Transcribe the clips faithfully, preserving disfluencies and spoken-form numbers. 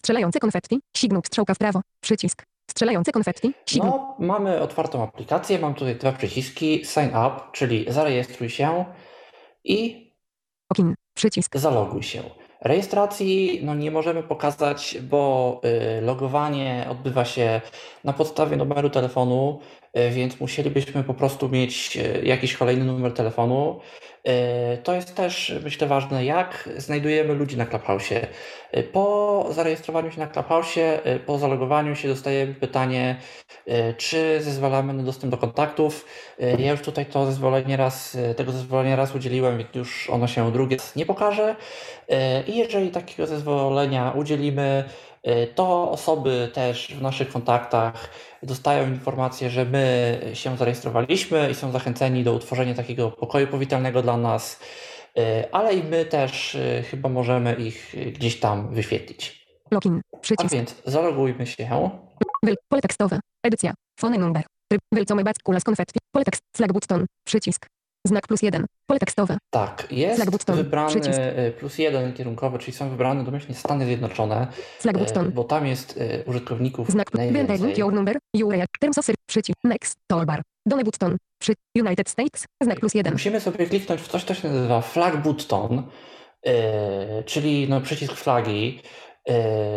Strzelające konfetti. Signał strzałka w prawo. Przycisk. Strzelające konfetti. Signał. No, mamy otwartą aplikację, mam tutaj dwa przyciski. Sign up, czyli zarejestruj się i Okin. Przycisk. zaloguj się. Rejestracji no, nie możemy pokazać, bo y, logowanie odbywa się na podstawie numeru telefonu, y, więc musielibyśmy po prostu mieć y, jakiś kolejny numer telefonu. Y, to jest też, myślę, ważne, jak znajdujemy ludzi na Clubhouse. Y, po zarejestrowaniu się na Clubhouse, y, po zalogowaniu się dostajemy pytanie, y, czy zezwalamy na dostęp do kontaktów. Y, ja już tutaj to zezwolenie raz, y, tego zezwolenia raz udzieliłem, więc już ono się drugi raz nie pokaże. I jeżeli takiego zezwolenia udzielimy, to osoby też w naszych kontaktach dostają informację, że my się zarejestrowaliśmy i są zachęceni do utworzenia takiego pokoju powitalnego dla nas, ale i my też chyba możemy ich gdzieś tam wyświetlić. Login. A Przycisk. więc zalogujmy się. Wyl. Pole tekstowe. Edycja. Phone number. Tryb. Wylcome back kulas konfetti. Pole tekst. Flag button. Przycisk. Znak plus jeden. Pole tekstowe. Tak, jest Flag button. wybrany Przycisk. y, plus jeden kierunkowy, czyli są wybrane domyślnie Stany Zjednoczone, Flag y, button. bo tam jest y, użytkowników Znak plus. Bentek. najwięcej. Your number. Your terms of service. Przycisk. Next. Toolbar. Dole button. Przy. United States. Znak plus jeden. Musimy sobie kliknąć w coś, co się nazywa flag button, yy, czyli no, przycisk flagi. Yy,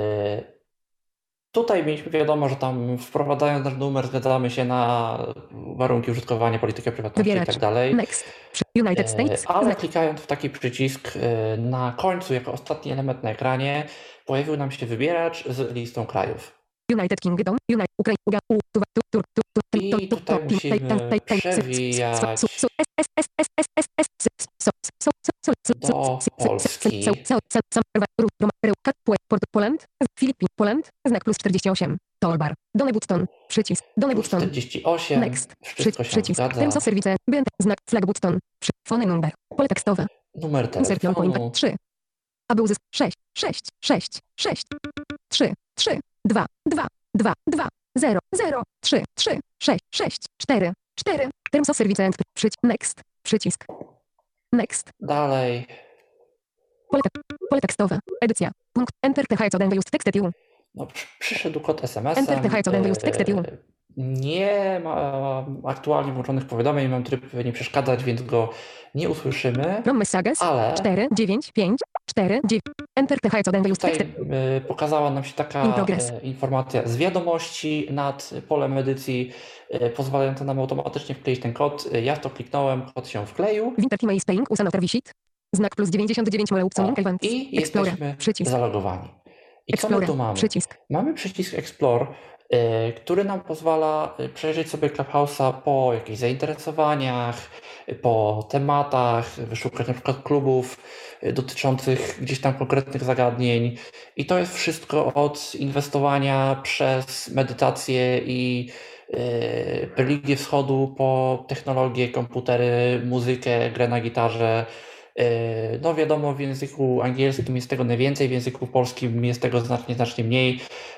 tutaj mieliśmy wiadomo, że tam wprowadzając nasz numer zgadzamy się na warunki użytkowania, politykę prywatności i Wybierać. tak dalej. Next. Przy. United Yy, States. ale Znak. klikając w taki przycisk yy, na końcu, jako ostatni element na ekranie, pojawił nam się wybieracz z listą krajów. United Kingdom. United. Ukraina. U. Tur. Tur. Tur. I tutaj musimy przewijać do Polski. Poland, Filipin, Poland, znak plus czterdzieści osiem, toolbar, dole button, przycisk, dole Plus button, czterdzieści osiem, next, wszystko się przycisk, zgadza. terms of service, band, znak, flag button, przy, phone number, pole tekstowe, Numer insert your telefonu. point, trzy, aby uzyskać sześć, sześć, sześć, sześć, trzy, trzy, dwa, dwa, dwa, dwa, zero, zero, trzy, trzy, sześć, sześć, cztery, cztery, terms of service and przycisk, next, przycisk, next, Dalej. pole, tek- pole tekstowe, edycja, punkt, enter the heights of the used text you, No, przy- przyszedł kod es em es em. enter the heights of the used text you, Nie ma aktualnie włączonych powiadomień, mam tryb nie przeszkadzać, więc go nie usłyszymy. from messages, Ale cztery, dziewięć, pięć, cztery, dziewięć, enter the heights of the used tutaj text, y, pokazała nam się In taka progress. y, informacja z wiadomości nad polem edycji, y, pozwalająca nam automatycznie wkleić ten kod. Y, Ja w to kliknąłem, kod się wkleił. winter email spelling usan of visit, znak plus dziewięćdziesiąt dziewięć mole O, upcoming events, I Explorer, jesteśmy przycisk, zalogowani. I co my Explorer, tu mamy? przycisk, Mamy przycisk Explore, y, który nam pozwala y, przejrzeć sobie Clubhouse'a po jakichś zainteresowaniach, y, po tematach, wyszukać na przykład klubów y, dotyczących gdzieś tam konkretnych zagadnień. I to jest wszystko od inwestowania przez medytację i y, religię wschodu po technologię, komputery, muzykę, grę na gitarze. Y, No wiadomo, w języku angielskim jest tego najwięcej, w języku polskim jest tego znacznie, znacznie mniej. Y,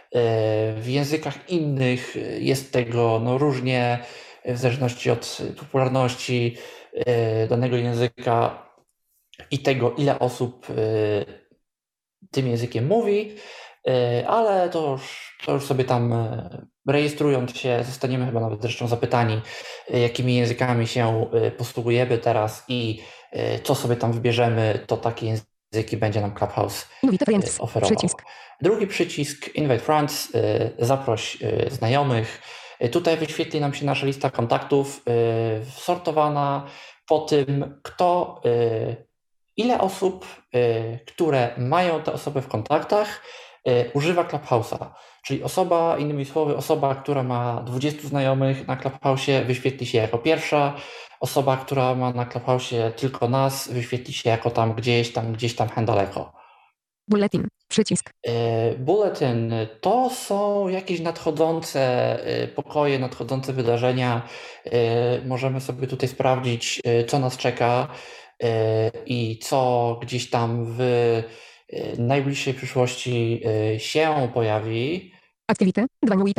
W językach innych jest tego no, różnie, w zależności od popularności y, danego języka i tego, ile osób y, tym językiem mówi, y, ale to już, to już sobie tam y, rejestrując się, zostaniemy chyba nawet zresztą zapytani, y, jakimi językami się y, posługujemy teraz i y, co sobie tam wybierzemy, to takie języki będzie nam Clubhouse invite y, friends, oferował. przycisk, Drugi przycisk Invite Friends, y, zaproś y, znajomych. Y, Tutaj wyświetli nam się nasza lista kontaktów, y, sortowana po tym, kto, y, ile osób, y, które mają te osoby w kontaktach, y, używa Clubhouse'a. Czyli osoba, innymi słowy, osoba, która ma dwudziestu znajomych na Clubhouse'ie, wyświetli się jako pierwsza. Osoba, która ma na Clubhouse'ie tylko nas, wyświetli się jako tam gdzieś tam, gdzieś tam hen daleko. bulletin, przycisk, E, Bulletin to są jakieś nadchodzące e, pokoje, nadchodzące wydarzenia. E, Możemy sobie tutaj sprawdzić, e, co nas czeka e, i co gdzieś tam w e, najbliższej przyszłości e, się pojawi. activity, dwa new items,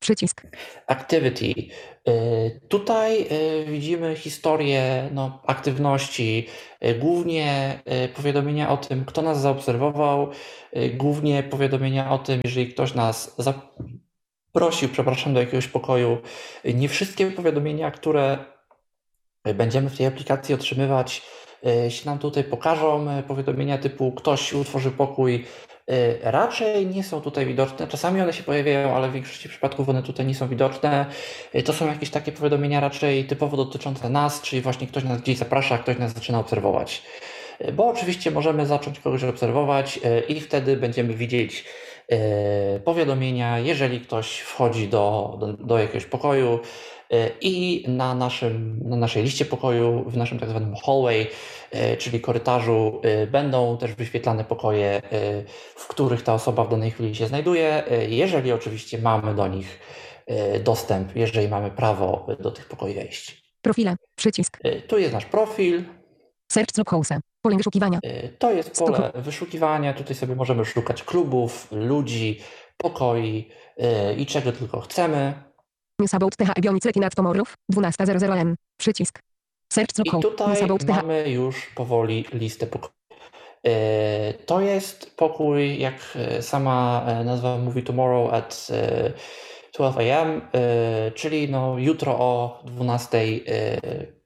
Przycisk. Activity. Y, Tutaj y, widzimy historię no, aktywności, y, głównie y, powiadomienia o tym, kto nas zaobserwował, y, głównie powiadomienia o tym, jeżeli ktoś nas zaprosił, przepraszam, do jakiegoś pokoju. Y, Nie wszystkie powiadomienia, które będziemy w tej aplikacji otrzymywać, y, się nam tutaj pokażą. Y, Powiadomienia typu ktoś utworzył pokój y, raczej nie są tutaj widoczne. Czasami one się pojawiają, ale w większości przypadków one tutaj nie są widoczne. Y, To są jakieś takie powiadomienia raczej typowo dotyczące nas, czyli właśnie ktoś nas gdzieś zaprasza, ktoś nas zaczyna obserwować. Y, Bo oczywiście możemy zacząć kogoś obserwować y, i wtedy będziemy widzieć y, powiadomienia, jeżeli ktoś wchodzi do, do, do jakiegoś pokoju. Y, I na, naszym, na naszej liście pokoju, w naszym tak zwanym hallway, y, czyli korytarzu, y, będą też wyświetlane pokoje, y, w których ta osoba w danej chwili się znajduje, y, jeżeli oczywiście mamy do nich y, dostęp, jeżeli mamy prawo do tych pokoi wejść. Profile. Przycisk. Y, Tu jest nasz profil, Search Clubhouse. Pole wyszukiwania. y, to jest pole wyszukiwania, tutaj sobie możemy szukać klubów, ludzi, pokoi y, i czego tylko chcemy. News about T H Bionic Retina Tomorrow. dwunasta zero zero A M. Przycisk. Search I Clubhouse. tutaj News about T H. mamy już powoli listę pokoi. E, To jest pokój, jak e, sama e, nazwa mówi, tomorrow at e, dwanaście a m, e, czyli no jutro o dwunastej e,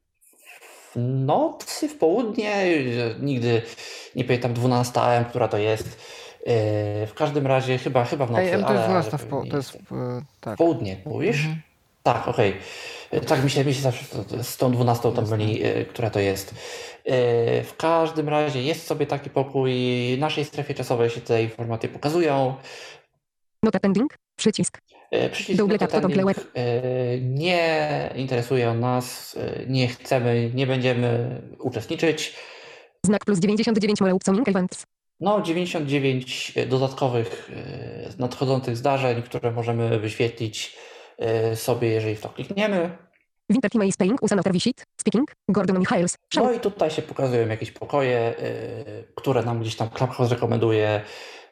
w nocy, w południe, e, nigdy nie pamiętam dwunasta a m, która to jest. E, W każdym razie chyba, chyba w nocy, A M to jest ale, dwunasta ale w po, nie to jest jestem. w, e, W tak. południe, mówisz? Mhm. Tak, okej. E, Tak mi się, mi się zawsze to- z tą dwunastą tam Jasne. myli, e, która to jest. E, W każdym razie jest sobie taki pokój. W naszej strefie czasowej się te informacje pokazują. Not attending. Przycisk. E, Przycisk Double not tap to toggle attending e, nie interesuje on nas, e, nie chcemy, nie będziemy uczestniczyć. Znak plus dziewięćdziesiąt dziewięć mole upcoming events. No, dziewięćdziesiąt dziewięć dodatkowych e, nadchodzących zdarzeń, które możemy wyświetlić e, sobie, jeżeli w to klikniemy. Winter Team is paying us another visit. Speaking. Gordon Michaels. Show. No i tutaj się pokazują jakieś pokoje, y, które nam gdzieś tam Clubhouse rekomenduje.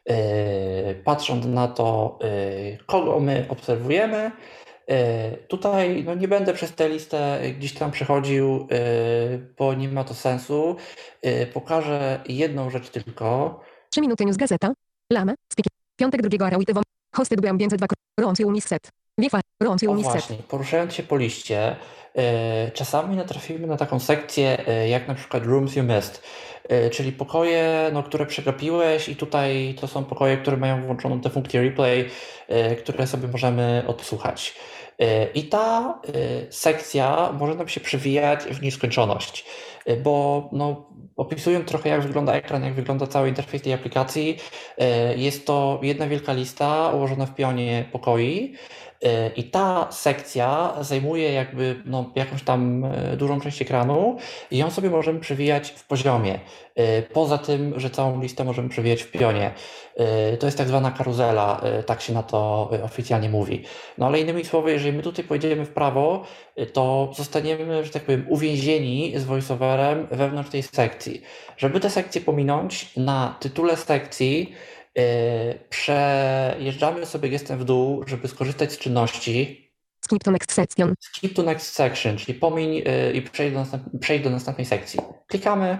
Y, Patrząc na to, y, kogo my obserwujemy, y, tutaj no nie będę przez tę listę gdzieś tam przechodził, y, bo nie ma to sensu. Y, Pokażę jedną rzecz tylko. trzy minuty news gazeta. Lame. Speaking. Piątek drugiego Arawitewom. Hosted by ambience dwa. Rąc umis set. Wiefa. Rąc O umis set. właśnie, poruszając się po liście, e, czasami natrafimy na taką sekcję, e, jak na przykład Rooms You Missed, e, czyli pokoje, no, które przegapiłeś i tutaj to są pokoje, które mają włączoną tę funkcję replay, e, które sobie możemy odsłuchać. E, I ta e, sekcja może nam się przewijać w nieskończoność, e, bo no, opisując trochę, jak wygląda ekran, jak wygląda cały interfejs tej aplikacji, e, jest to jedna wielka lista ułożona w pionie pokoi. E, I ta sekcja zajmuje jakby no, jakąś tam e, dużą część ekranu i ją sobie możemy przewijać w poziomie. E, Poza tym, że całą listę możemy przewijać w pionie. E, To jest tak zwana karuzela, e, tak się na to e, oficjalnie mówi. No ale innymi słowy, jeżeli my tutaj pojedziemy w prawo, e, to zostaniemy, że tak powiem, uwięzieni z voiceoverem wewnątrz tej sekcji. Żeby tę sekcję pominąć, na tytule sekcji Yy, przejeżdżamy sobie gestem w dół, żeby skorzystać z czynności Skip to next section. Skip to next section, czyli pomiń yy, i przejdź do, następ- przejdź do następnej sekcji. Klikamy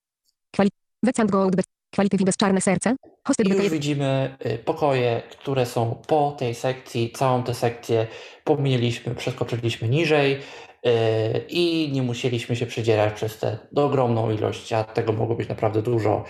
Let's and go out. Be- Quality bez czarne serce. Hosted i by już widzimy yy, pokoje, które są po tej sekcji. Całą tę sekcję pominęliśmy, przeskoczyliśmy niżej yy, i nie musieliśmy się przedzierać przez tę ogromną ilość, a tego mogło być naprawdę dużo,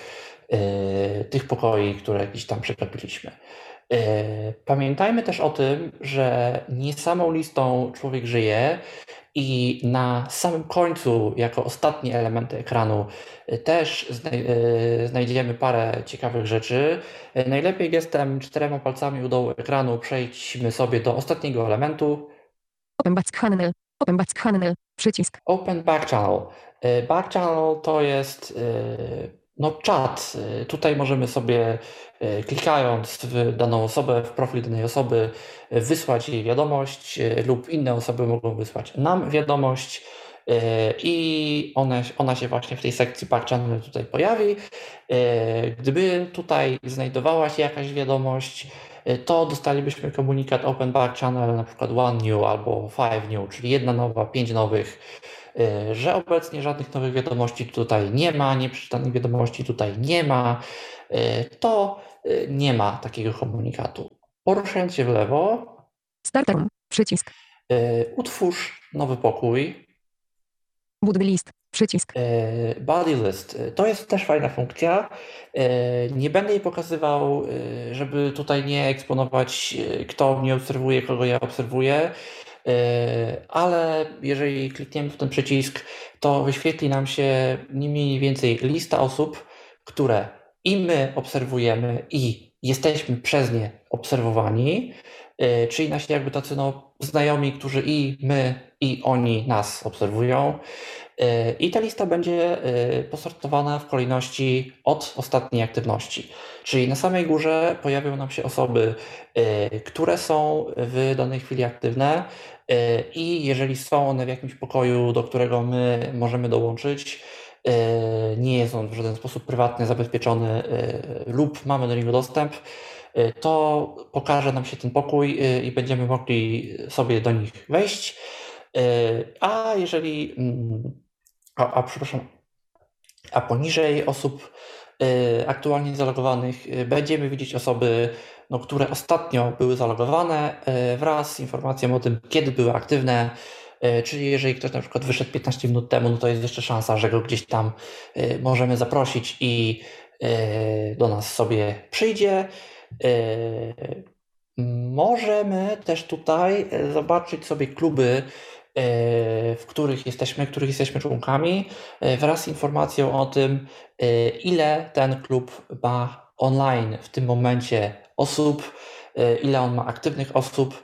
yy, tych pokoi, które gdzieś tam przegapiliśmy. Yy, Pamiętajmy też o tym, że nie samą listą człowiek żyje i na samym końcu, jako ostatnie elementy ekranu, yy, też znaj- yy, znajdziemy parę ciekawych rzeczy. Yy, Najlepiej gestem czterema palcami u dołu ekranu przejdźmy sobie do ostatniego elementu. Open back channel. Open back channel. Przycisk. Open Back Channel. Y, Back Channel to jest y, no, czat. Y, Tutaj możemy sobie, y, klikając w daną osobę, w profil danej osoby, y, wysłać jej wiadomość, y, lub inne osoby mogą wysłać nam wiadomość, y, i one, ona się właśnie w tej sekcji Back Channel tutaj pojawi. Y, Gdyby tutaj znajdowała się jakaś wiadomość, to dostalibyśmy komunikat Open Back Channel, na przykład one new albo five new, czyli jedna nowa, pięć nowych, że obecnie żadnych nowych wiadomości tutaj nie ma, nieprzeczytanych wiadomości tutaj nie ma, to nie ma takiego komunikatu. Poruszając się w lewo, Start room, przycisk. Utwórz nowy pokój. Buddy list, przycisk. Buddy list. To jest też fajna funkcja. Nie będę jej pokazywał, żeby tutaj nie eksponować, kto mnie obserwuje, kogo ja obserwuję, ale jeżeli klikniemy w ten przycisk, to wyświetli nam się mniej więcej lista osób, które i my obserwujemy i jesteśmy przez nie obserwowani, czyli nasi jakby tacy no, znajomi, którzy i my, i oni nas obserwują. I ta lista będzie posortowana w kolejności od ostatniej aktywności. Czyli na samej górze pojawią nam się osoby, które są w danej chwili aktywne i jeżeli są one w jakimś pokoju, do którego my możemy dołączyć, nie jest on w żaden sposób prywatny, zabezpieczony lub mamy do niego dostęp, to pokaże nam się ten pokój i będziemy mogli sobie do nich wejść. A jeżeli, a, a przepraszam, a poniżej osób aktualnie zalogowanych będziemy widzieć osoby, no, które ostatnio były zalogowane wraz z informacją o tym, kiedy były aktywne. Czyli jeżeli ktoś na przykład wyszedł piętnaście minut temu, no to jest jeszcze szansa, że go gdzieś tam możemy zaprosić i do nas sobie przyjdzie. Możemy też tutaj zobaczyć sobie kluby, w których jesteśmy, których jesteśmy członkami, wraz z informacją o tym, ile ten klub ma online w tym momencie osób, ile on ma aktywnych osób,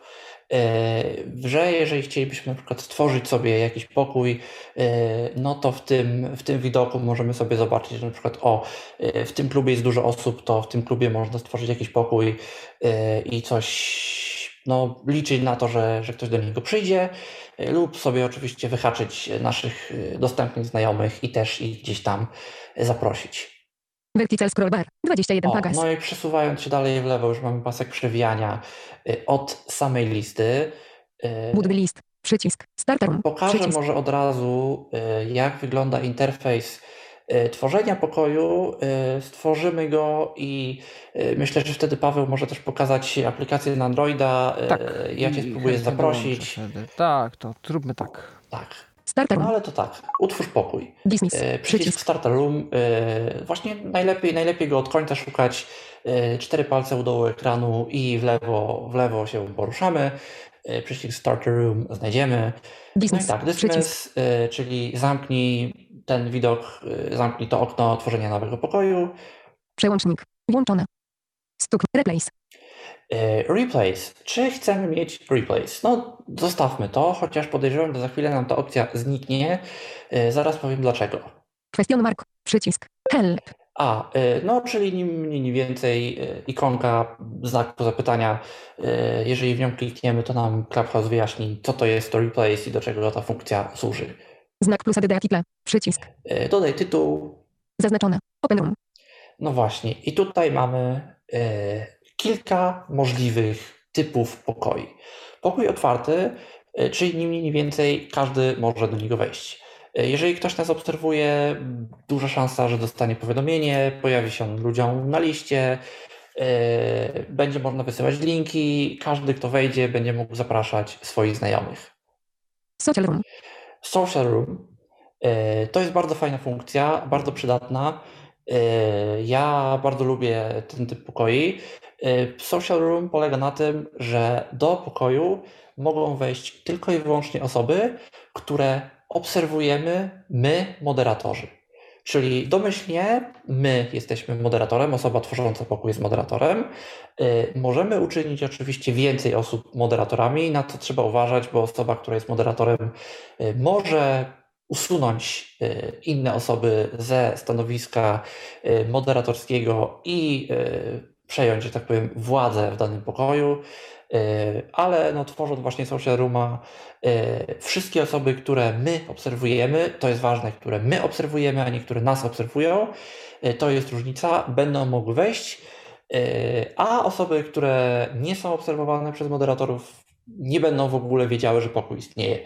że jeżeli chcielibyśmy na przykład stworzyć sobie jakiś pokój, no to w tym, w tym widoku możemy sobie zobaczyć, że na przykład o, w tym klubie jest dużo osób, to w tym klubie można stworzyć jakiś pokój i coś, no liczyć na to, że, że ktoś do niego przyjdzie, lub sobie oczywiście wyhaczyć naszych dostępnych znajomych i też ich gdzieś tam zaprosić. Vertical scroll bar, dwadzieścia jeden O, pagas. no i przesuwając się dalej w lewo, już mamy pasek przewijania od samej listy. Buddy list, przycisk. Start room, Pokażę przycisk. może od razu, jak wygląda interfejs tworzenia pokoju. Stworzymy go i myślę, że wtedy Paweł może też pokazać aplikację na Androida. Tak. Ja Cię i spróbuję chętnie zaprosić. dołączę wtedy. Tak, to zróbmy tak. Tak. Start No room, ale to tak, utwórz pokój. dismiss, Przycisk przycisk. Start a Room. Właśnie najlepiej, najlepiej go od końca szukać. Cztery palce u dołu ekranu i w lewo, w lewo się poruszamy. Przycisk Start a Room znajdziemy. No i Dismiss, tak, przycisk. dismiss, czyli zamknij ten widok, zamknij to okno tworzenia nowego pokoju. Przełącznik, włączone. Stuk, replace. Replace. Czy chcemy mieć replace? No, zostawmy to, chociaż podejrzewam, że za chwilę nam ta opcja zniknie. Zaraz powiem dlaczego. Question mark, przycisk. Help. A, no, czyli ni mniej, ni więcej ikonka znaku zapytania. Jeżeli w nią klikniemy, to nam Clubhouse wyjaśni, co to jest to replace i do czego ta funkcja służy. Znak plus add article, przycisk. Dodaj tytuł. Zaznaczone. Open room. No właśnie, i tutaj mamy e, kilka możliwych typów pokoi. Pokój otwarty, e, czyli ni mniej, ni więcej każdy może do niego wejść. E, jeżeli ktoś nas obserwuje, duża szansa, że dostanie powiadomienie, pojawi się on ludziom na liście, e, będzie można wysyłać linki, każdy kto wejdzie będzie mógł zapraszać swoich znajomych. Social room. Social room e, to jest bardzo fajna funkcja, bardzo przydatna. Ja bardzo lubię ten typ pokoi. Social room polega na tym, że do pokoju mogą wejść tylko i wyłącznie osoby, które obserwujemy my, moderatorzy. Czyli domyślnie my jesteśmy moderatorem, osoba tworząca pokój jest moderatorem. Możemy uczynić oczywiście więcej osób moderatorami, na to trzeba uważać, bo osoba, która jest moderatorem, może usunąć inne osoby ze stanowiska moderatorskiego i przejąć, że tak powiem, władzę w danym pokoju, ale no, tworząc właśnie social rooma, wszystkie osoby, które my obserwujemy, to jest ważne, które my obserwujemy, a nie które nas obserwują, to jest różnica, będą mogły wejść a osoby, które nie są obserwowane przez moderatorów, nie będą w ogóle wiedziały, że pokój istnieje.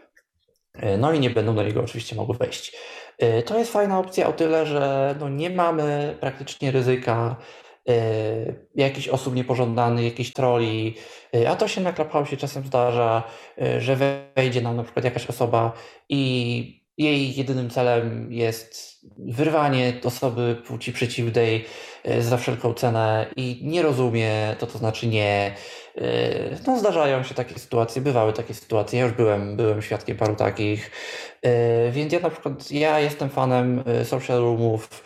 No i nie będą do niego oczywiście mogły wejść. To jest fajna opcja o tyle, że no nie mamy praktycznie ryzyka jakichś osób niepożądanych, jakichś trolli, a to się na Clubhouse czasem zdarza, że wejdzie nam na przykład jakaś osoba i jej jedynym celem jest wyrwanie osoby płci przeciwnej za wszelką cenę i nie rozumie, to to znaczy nie. No zdarzają się takie sytuacje, bywały takie sytuacje, ja już byłem, byłem świadkiem paru takich, więc ja na przykład, ja jestem fanem social roomów,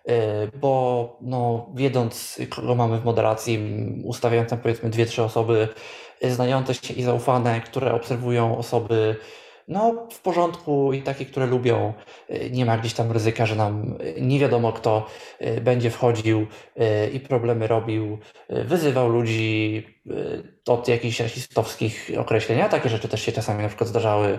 bo no, wiedząc, kogo mamy w moderacji, ustawiając tam powiedzmy dwie, trzy osoby znające się i zaufane, które obserwują osoby no, w porządku i takie, które lubią, nie ma gdzieś tam ryzyka, że nam nie wiadomo kto będzie wchodził i problemy robił, wyzywał ludzi od jakichś rasistowskich określeń, a takie rzeczy też się czasami na przykład zdarzały,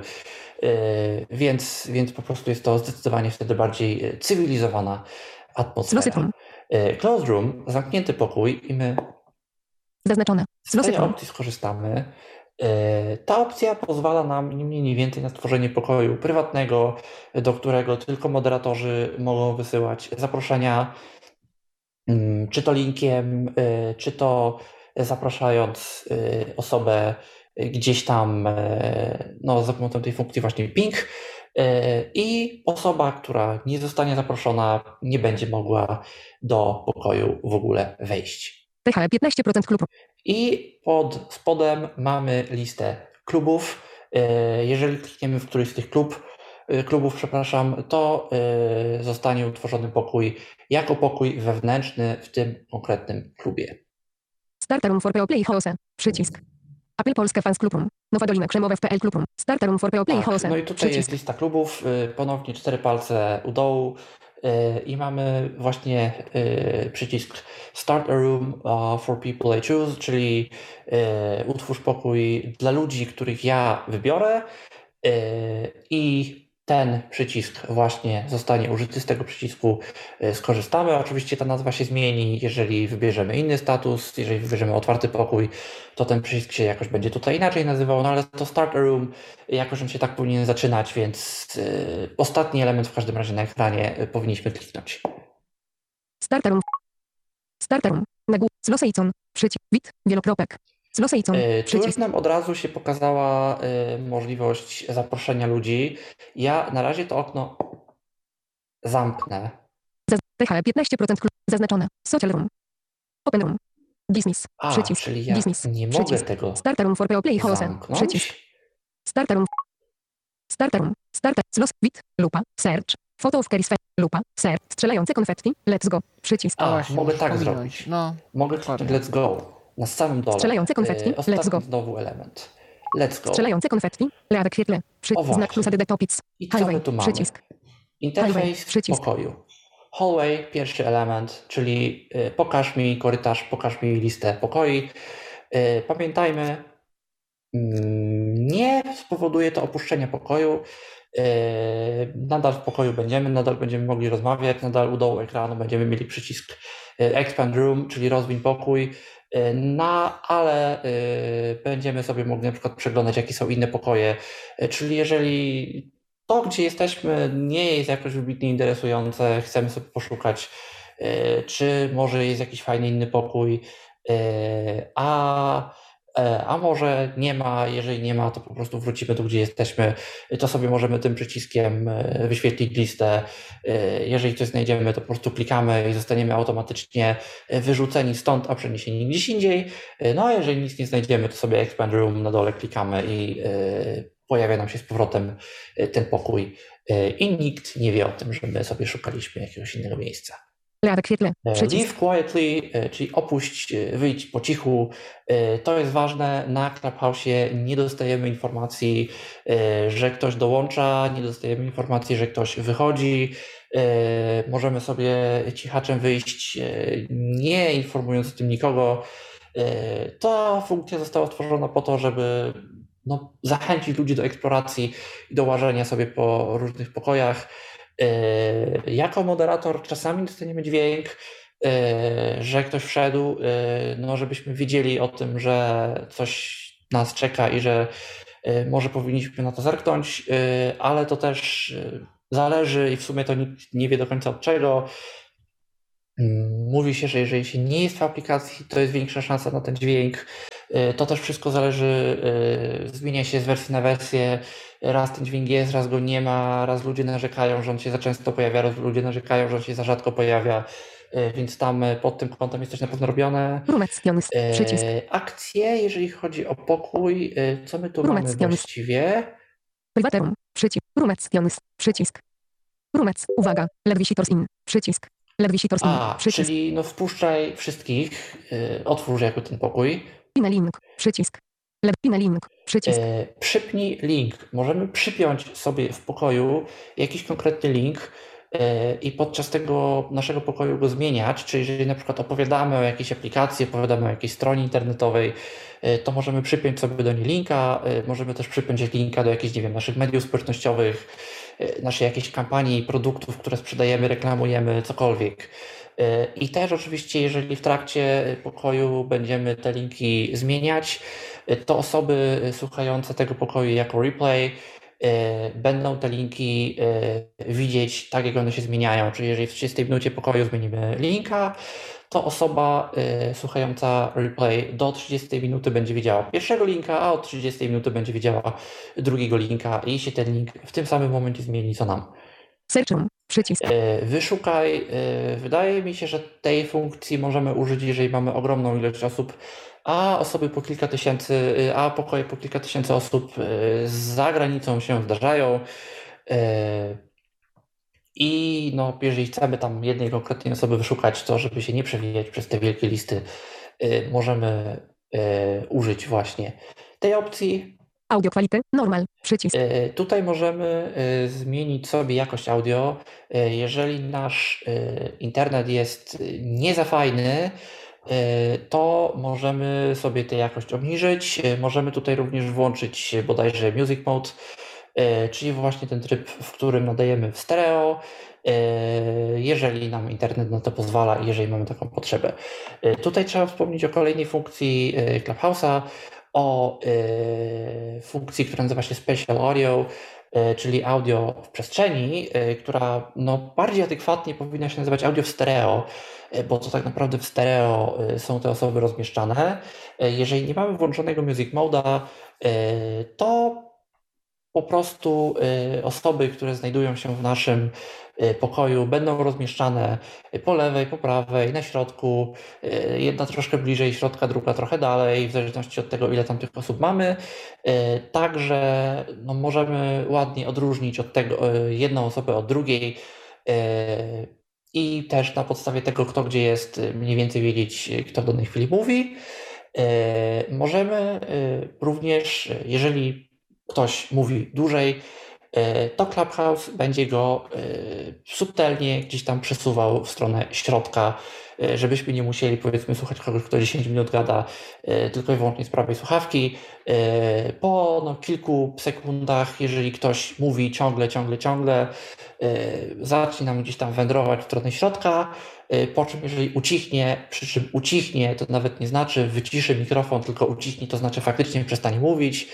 więc, więc po prostu jest to zdecydowanie wtedy bardziej cywilizowana atmosfera. Closed room, zamknięty pokój i my Zaznaczone. z tej opcji skorzystamy. Ta opcja pozwala nam nie mniej, nie więcej na stworzenie pokoju prywatnego, do którego tylko moderatorzy mogą wysyłać zaproszenia, czy to linkiem, czy to zapraszając osobę gdzieś tam no, za pomocą tej funkcji właśnie ping, i osoba, która nie zostanie zaproszona, nie będzie mogła do pokoju w ogóle wejść. T H piętnaście procent klubu. I pod spodem mamy listę klubów. Jeżeli klikniemy w któryś z tych klub, klubów, przepraszam, to zostanie utworzony pokój jako pokój wewnętrzny w tym konkretnym klubie. Start room for P O Play Hose. Przycisk. Apple Polska Fans Club Room. Nowa Dolina Krzemowa w P L Club Room. Start room for P O Play Tak, Hose. no i tutaj Przycisk. jest lista klubów. Ponownie cztery palce u dołu. I mamy właśnie przycisk Start a Room for People I Choose, czyli utwórz pokój dla ludzi, których ja wybiorę, i ten przycisk właśnie zostanie użyty. Z tego przycisku skorzystamy. Oczywiście ta nazwa się zmieni, jeżeli wybierzemy inny status, jeżeli wybierzemy otwarty pokój, to ten przycisk się jakoś będzie tutaj inaczej nazywał, no ale to Start a Room jakoś on się tak powinien zaczynać, więc yy, ostatni element w każdym razie na ekranie yy, powinniśmy kliknąć. Start room. Start room. Nagłówek. Slosejcon. Przycisk. Wid. Wielokropek. Slosejcon. Yy, tu już Przycisk. nam od razu się pokazała yy, możliwość zaproszenia ludzi. Ja na razie to okno zamknę. T H piętnaście procent klub. Zaznaczone. Social room. Open room. Dismiss. A, Przycisk. czyli ja Dismiss. nie mogę Przycisk. tego Start room for P O Play Hose. zamknąć. Przycisk. Start room. Start room. Start. Slos. Wid. Lupa. Search. Photo of Keris. Lupa. Search. Strzelające konfetti. Let's go. Przycisk. A, właśnie, mogę możesz tak pominąć. zrobić. No, Mogę dokładnie. kliknąć Let's Go na samym dole. Strzelające konfetti. Yy, Let's ostatni go. znowu element. Let's go. Strzelające konfetti. Leawek świetle. Przy... O, Znak właśnie. plus add topics. I co my Highway. tu mamy? Przycisk. Interfejs Highway, przycisk. pokoju. Hallway, pierwszy element, czyli y, pokaż mi korytarz, pokaż mi listę pokoi. Y, pamiętajmy, mm, nie spowoduje to opuszczenia pokoju. Y, nadal w pokoju będziemy, nadal będziemy mogli rozmawiać, nadal u dołu ekranu będziemy mieli przycisk y, Expand Room, czyli rozwiń pokój. Y, no, ale y, będziemy sobie mogli na przykład przeglądać, jakie są inne pokoje. Y, czyli jeżeli to, gdzie jesteśmy, nie jest jakoś wybitnie interesujące, chcemy sobie poszukać, y, czy może jest jakiś fajny inny pokój, y, a, y, a może nie ma. Jeżeli nie ma, to po prostu wrócimy tu, gdzie jesteśmy, to sobie możemy tym przyciskiem y, wyświetlić listę. Y, jeżeli coś znajdziemy, to po prostu klikamy i zostaniemy automatycznie wyrzuceni stąd, a przeniesieni gdzieś indziej. Y, no a jeżeli nic nie znajdziemy, to sobie Expand Room na dole klikamy i y, pojawia nam się z powrotem ten pokój i nikt nie wie o tym, że my sobie szukaliśmy jakiegoś innego miejsca. Leawek świetle. Przycisk. Leave quietly, czyli opuść, wyjdź po cichu. To jest ważne. Na Clubhouse'ie nie dostajemy informacji, że ktoś dołącza, nie dostajemy informacji, że ktoś wychodzi. Możemy sobie cichaczem wyjść, nie informując o tym nikogo. Ta funkcja została stworzona po to, żeby no, zachęcić ludzi do eksploracji i do łażenia sobie po różnych pokojach. Yy, jako moderator czasami dostaniemy dźwięk, że ktoś wszedł, no żebyśmy wiedzieli o tym, że coś nas czeka i że może powinniśmy na to zerknąć, ale to też zależy i w sumie to nikt nie wie do końca od czego. Mówi się, że jeżeli się nie jest w aplikacji, to jest większa szansa na ten dźwięk. To też wszystko zależy, zmienia się z wersji na wersję. Raz ten dźwięk jest, raz go nie ma, raz ludzie narzekają, że on się za często pojawia, raz ludzie narzekają, że on się za rzadko pojawia, więc tam pod tym kątem jest coś na pewno robione. Rumeckions, przycisk. Akcje, jeżeli chodzi o pokój, co my tu Rumeckions. mamy właściwie? Private room, przycisk. Rumeckions, przycisk. Rumec, uwaga, let visitors in, przycisk. Let visitors in, A, przycisk. czyli no wpuszczaj wszystkich, yy, otwórz jakby ten pokój. Pin link, przycisk. Let pin link, przycisk. Yy, przypnij link. Możemy przypiąć sobie w pokoju jakiś konkretny link yy, i podczas tego naszego pokoju go zmieniać, czyli jeżeli na przykład opowiadamy o jakiejś aplikacji, opowiadamy o jakiejś stronie internetowej, yy, to możemy przypiąć sobie do niej linka, yy, możemy też przypiąć linka do jakichś, nie wiem, naszych mediów społecznościowych, naszej jakiejś kampanii, produktów, które sprzedajemy, reklamujemy, cokolwiek. I też oczywiście, jeżeli w trakcie pokoju będziemy te linki zmieniać, to osoby słuchające tego pokoju jako replay będą te linki widzieć tak, jak one się zmieniają. Czyli jeżeli w trzydziestej minucie pokoju zmienimy linka, to osoba y, słuchająca replay do trzydziestej minuty będzie widziała pierwszego linka, a od trzydziestej minuty będzie widziała drugiego linka i się ten link w tym samym momencie zmieni, co nam. Search room, przycisk. Y, wyszukaj. Y, wydaje mi się, że tej funkcji możemy użyć, jeżeli mamy ogromną ilość osób, a osoby po kilka tysięcy, y, a pokoje po kilka tysięcy osób y, za granicą się zdarzają. Y, I no, jeżeli chcemy tam jednej konkretnej osoby wyszukać, to żeby się nie przewijać przez te wielkie listy, y, możemy y, użyć właśnie tej opcji. Audio quality, normal, przycisk. Y, tutaj możemy y, zmienić sobie jakość audio. Y, jeżeli nasz y, internet jest nie za fajny, y, to możemy sobie tę jakość obniżyć. Y, możemy tutaj również włączyć bodajże Music Mode, czyli właśnie ten tryb, w którym nadajemy w stereo, jeżeli nam internet na to pozwala i jeżeli mamy taką potrzebę. Tutaj trzeba wspomnieć o kolejnej funkcji Clubhouse'a, o funkcji, która nazywa się Spatial Audio, czyli audio w przestrzeni, która no bardziej adekwatnie powinna się nazywać audio w stereo, bo to tak naprawdę w stereo są te osoby rozmieszczane. Jeżeli nie mamy włączonego Music Mode'a, to po prostu y, osoby, które znajdują się w naszym y, pokoju, będą rozmieszczane po lewej, po prawej, na środku. Y, jedna troszkę bliżej środka, druga trochę dalej, w zależności od tego, ile tam tych osób mamy. Y, także no, możemy ładnie odróżnić od tego y, jedną osobę od drugiej. Y, I też na podstawie tego, kto gdzie jest, mniej więcej wiedzieć, kto w danej chwili mówi. Y, możemy y, również, jeżeli ktoś mówi dłużej, to Clubhouse będzie go subtelnie gdzieś tam przesuwał w stronę środka, żebyśmy nie musieli, powiedzmy, słuchać kogoś, kto dziesięć minut gada tylko i wyłącznie z prawej słuchawki. Po no, kilku sekundach, jeżeli ktoś mówi ciągle, ciągle, ciągle, zacznie nam gdzieś tam wędrować w stronę środka, po czym jeżeli ucichnie, przy czym ucichnie to nawet nie znaczy wyciszy mikrofon, tylko ucichnie to znaczy faktycznie przestanie mówić,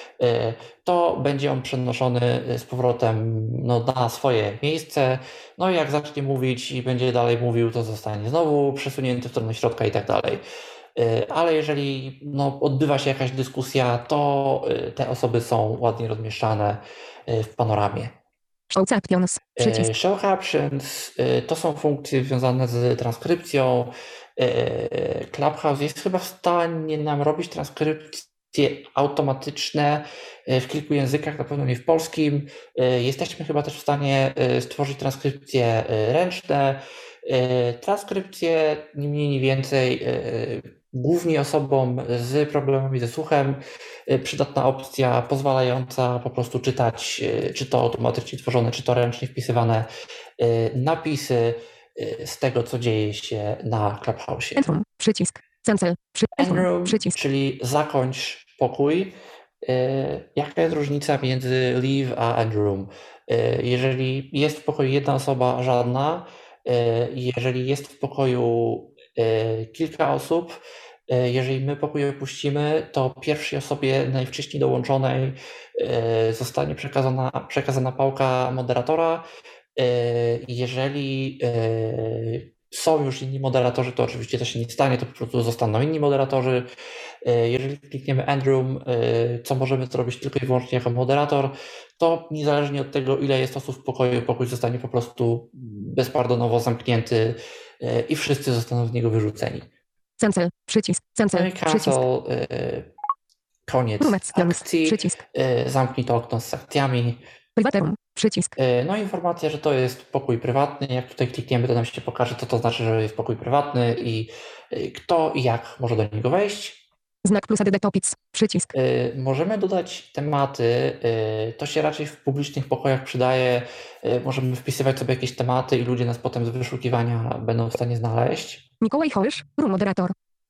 to będzie on przenoszony z powrotem no, na swoje miejsce. No i jak zacznie mówić i będzie dalej mówił, to zostanie znowu przesunięty w stronę środka i tak dalej. Ale jeżeli no, odbywa się jakaś dyskusja, to te osoby są ładnie rozmieszczane w panoramie. Show captions, przycisk. Show captions to są funkcje związane z transkrypcją. Clubhouse jest chyba w stanie nam robić transkrypcję automatyczne w kilku językach, na pewno nie w polskim. Jesteśmy chyba też w stanie stworzyć transkrypcje ręczne. Transkrypcje, ni mniej, ni więcej, głównie osobom z problemami ze słuchem, przydatna opcja pozwalająca po prostu czytać, czy to automatycznie tworzone, czy to ręcznie wpisywane napisy z tego, co dzieje się na Clubhouse. End room, przycisk. Cancel, przy, end room, przycisk. Czyli zakończ pokój. Jaka jest różnica między leave a end room? Jeżeli jest w pokoju jedna osoba, żadna, Jeżeli jest w pokoju kilka osób, jeżeli my pokój opuścimy, to pierwszej osobie najwcześniej dołączonej zostanie przekazana, przekazana pałka moderatora. Jeżeli są już inni moderatorzy, to oczywiście to się nie stanie, to po prostu zostaną inni moderatorzy. Jeżeli klikniemy End Room, co możemy zrobić tylko i wyłącznie jako moderator, to niezależnie od tego, ile jest osób w pokoju, pokój zostanie po prostu bezpardonowo zamknięty i wszyscy zostaną z niego wyrzuceni. Cancel, przycisk, cancel, przycisk. Cancel, koniec Roommates, akcji, przycisk. zamknij to okno z sekcjami. Private room, przycisk. No informacja, że to jest pokój prywatny. Jak tutaj klikniemy, to nam się pokaże, co to znaczy, że jest pokój prywatny i kto i jak może do niego wejść. Znak plus add topics, przycisk. Możemy dodać tematy. To się raczej w publicznych pokojach przydaje. Możemy wpisywać sobie jakieś tematy i ludzie nas potem z wyszukiwania będą w stanie znaleźć. Mikołaj Hołysz, room moderator.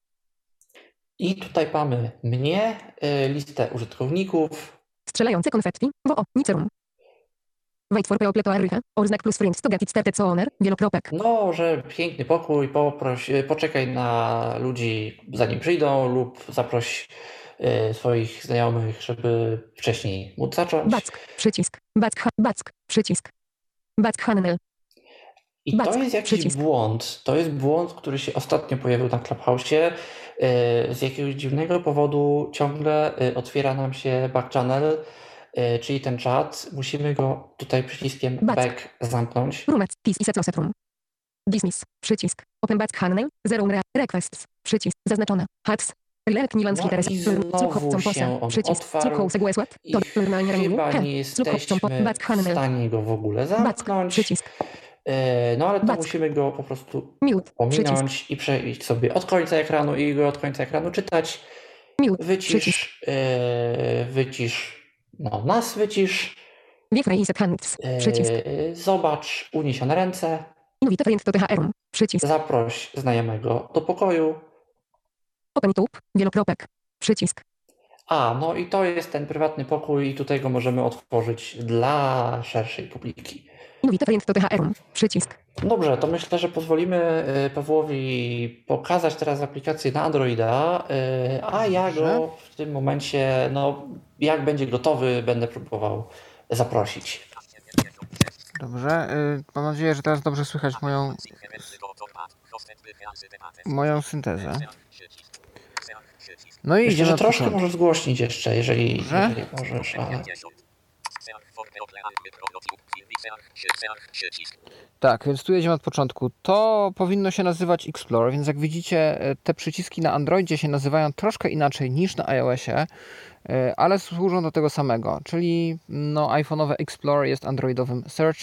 I tutaj mamy mnie, listę użytkowników. Strzelające konfetti, wo o, nicerum. Wait for people to arrive, or znak plus friends to get it started so owner, wielokropek. No, że piękny pokój, poproś, poczekaj na ludzi zanim przyjdą lub zaproś y, swoich znajomych, żeby wcześniej móc zacząć. Back, przycisk, back, back, przycisk. Back handle. I Back, to jest jakiś przycisk. błąd. To jest błąd, który się ostatnio pojawił na Clubhouse'ie. Y, z jakiegoś dziwnego powodu ciągle y, otwiera nam się back channel, y, czyli ten czat. Musimy go tutaj przyciskiem Back. back zamknąć. Roommates, peace i set closet room. Dismiss, przycisk. Open back handle, zero re, requests, przycisk. Zaznaczone. Hacks. Relek Nilan No Skitters. i znowu się on przycisk. otwarł Cukł segłesłat. i To normalnie chyba rangi. nie jesteśmy Back w handle. stanie go w ogóle Back, zamknąć. przycisk. E, No ale to Back. musimy go po prostu Mute, przycisk. ominąć i przejść sobie od końca ekranu i go od końca ekranu czytać. Mute, przycisk. Wycisz, e, wycisz, no nas wycisz. Wiefrey i set hands, przycisk. E, Zobacz uniesione ręce. Invite friend to T H R room, przycisk. Zaproś znajomego do pokoju. Open tube, wielokropek, przycisk. A, no i to jest ten prywatny pokój i tutaj go możemy otworzyć dla szerszej publiki. Invite friend to T H R room, przycisk. Dobrze, to myślę, że pozwolimy y, Pawłowi pokazać teraz aplikację na Androida, y, a ja go w tym momencie, no jak będzie gotowy, będę próbował zaprosić. Dobrze, y, mam nadzieję, że teraz dobrze słychać moją, moją syntezę. No i Myślę, idziemy że od troszkę początku. możesz zgłośnić jeszcze, jeżeli, Dobrze. jeżeli możesz, ale... Tak, więc tu jedziemy od początku. To powinno się nazywać Explore, więc jak widzicie, te przyciski na Androidzie się nazywają troszkę inaczej niż na iOSie, ale służą do tego samego, czyli no, iPhone'owe Explore jest androidowym Search.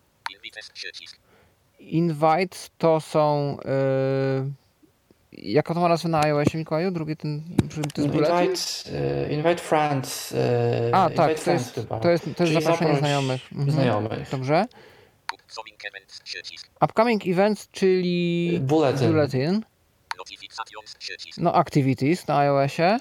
Invite to są... Yy, jaka to ma nazwę na iOSie, Mikołaju? Drugi ten... ten Invite, y, invite friends. y, A, invite tak, to friends jest, chyba. to jest, to jest Czyli zaproszenie zaproś znajomych. Mhm. znajomych. Dobrze. Upcoming events, czyli Bulletin. bulletin. No, activities na iOSie.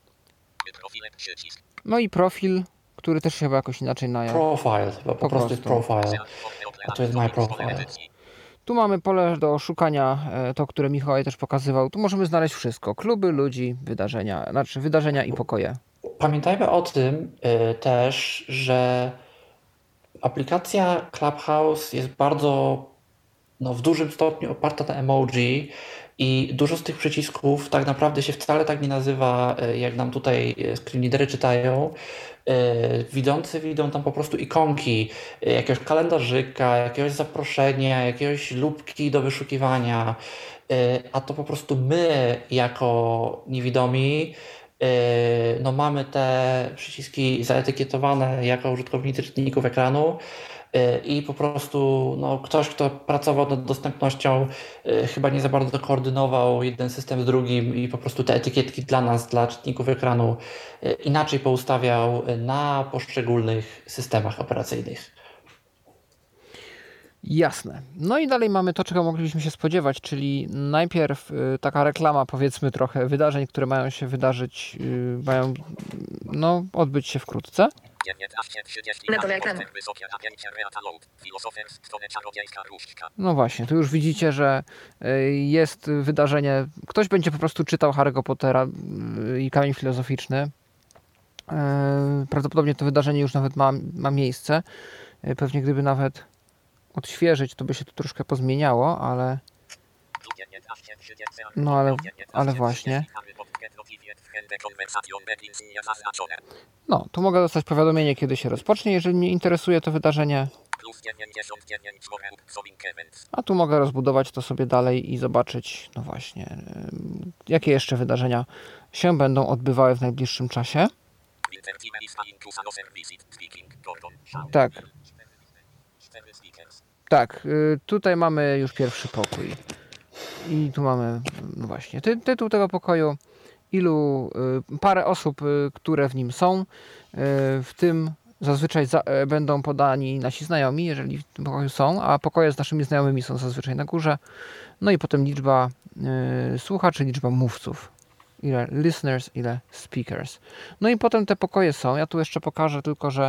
No i profil, który też się chyba jakoś inaczej na iOS. Profile, chyba po, Po prostu jest prostu. profile. A to jest my profile. Tu mamy pole do szukania, e, to, które Mikołaj też pokazywał. Tu możemy znaleźć wszystko. Kluby, ludzi, wydarzenia, znaczy wydarzenia i pokoje. Pamiętajmy o tym y, też, że aplikacja Clubhouse jest bardzo no, w dużym stopniu oparta na emoji i dużo z tych przycisków tak naprawdę się wcale tak nie nazywa, y, jak nam tutaj screen readery czytają. Y, Widzący widzą tam po prostu ikonki, y, jakiegoś kalendarzyka, jakiegoś zaproszenia, jakiegoś lubki do wyszukiwania, y, a to po prostu my jako niewidomi y, no mamy te przyciski zaetykietowane jako użytkownicy czytników ekranu y, i po prostu no, ktoś, kto pracował nad dostępnością, y, chyba nie za bardzo koordynował jeden system z drugim i po prostu te etykietki dla nas, dla czytników ekranu y, inaczej poustawiał na poszczególnych systemach operacyjnych. Jasne. No i dalej mamy to, czego moglibyśmy się spodziewać, czyli najpierw y, taka reklama, powiedzmy trochę wydarzeń, które mają się wydarzyć, y, mają no, odbyć się wkrótce. Na dole ekranu. No właśnie, tu już widzicie, że y, jest wydarzenie. Ktoś będzie po prostu czytał Harry'ego Pottera y, i Kamień Filozoficzny. Y, Prawdopodobnie to wydarzenie już nawet ma, ma miejsce. Y, Pewnie gdyby nawet odświeżyć, to by się to troszkę pozmieniało, ale no ale, ale właśnie. No, tu mogę dostać powiadomienie, kiedy się rozpocznie, jeżeli mnie interesuje to wydarzenie. A tu mogę rozbudować to sobie dalej i zobaczyć, no właśnie, ym, jakie jeszcze wydarzenia się będą odbywały w najbliższym czasie. Tak. Tak, y, tutaj mamy już pierwszy pokój. I tu mamy, no właśnie, ty, tytuł tego pokoju, ilu, y, parę osób, y, które w nim są, y, w tym zazwyczaj za, y, będą podani nasi znajomi, jeżeli w tym pokoju są, a pokoje z naszymi znajomymi są zazwyczaj na górze. No i potem liczba y, słuchaczy, liczba mówców. Ile listeners, ile speakers. No i potem te pokoje są. Ja tu jeszcze pokażę tylko, że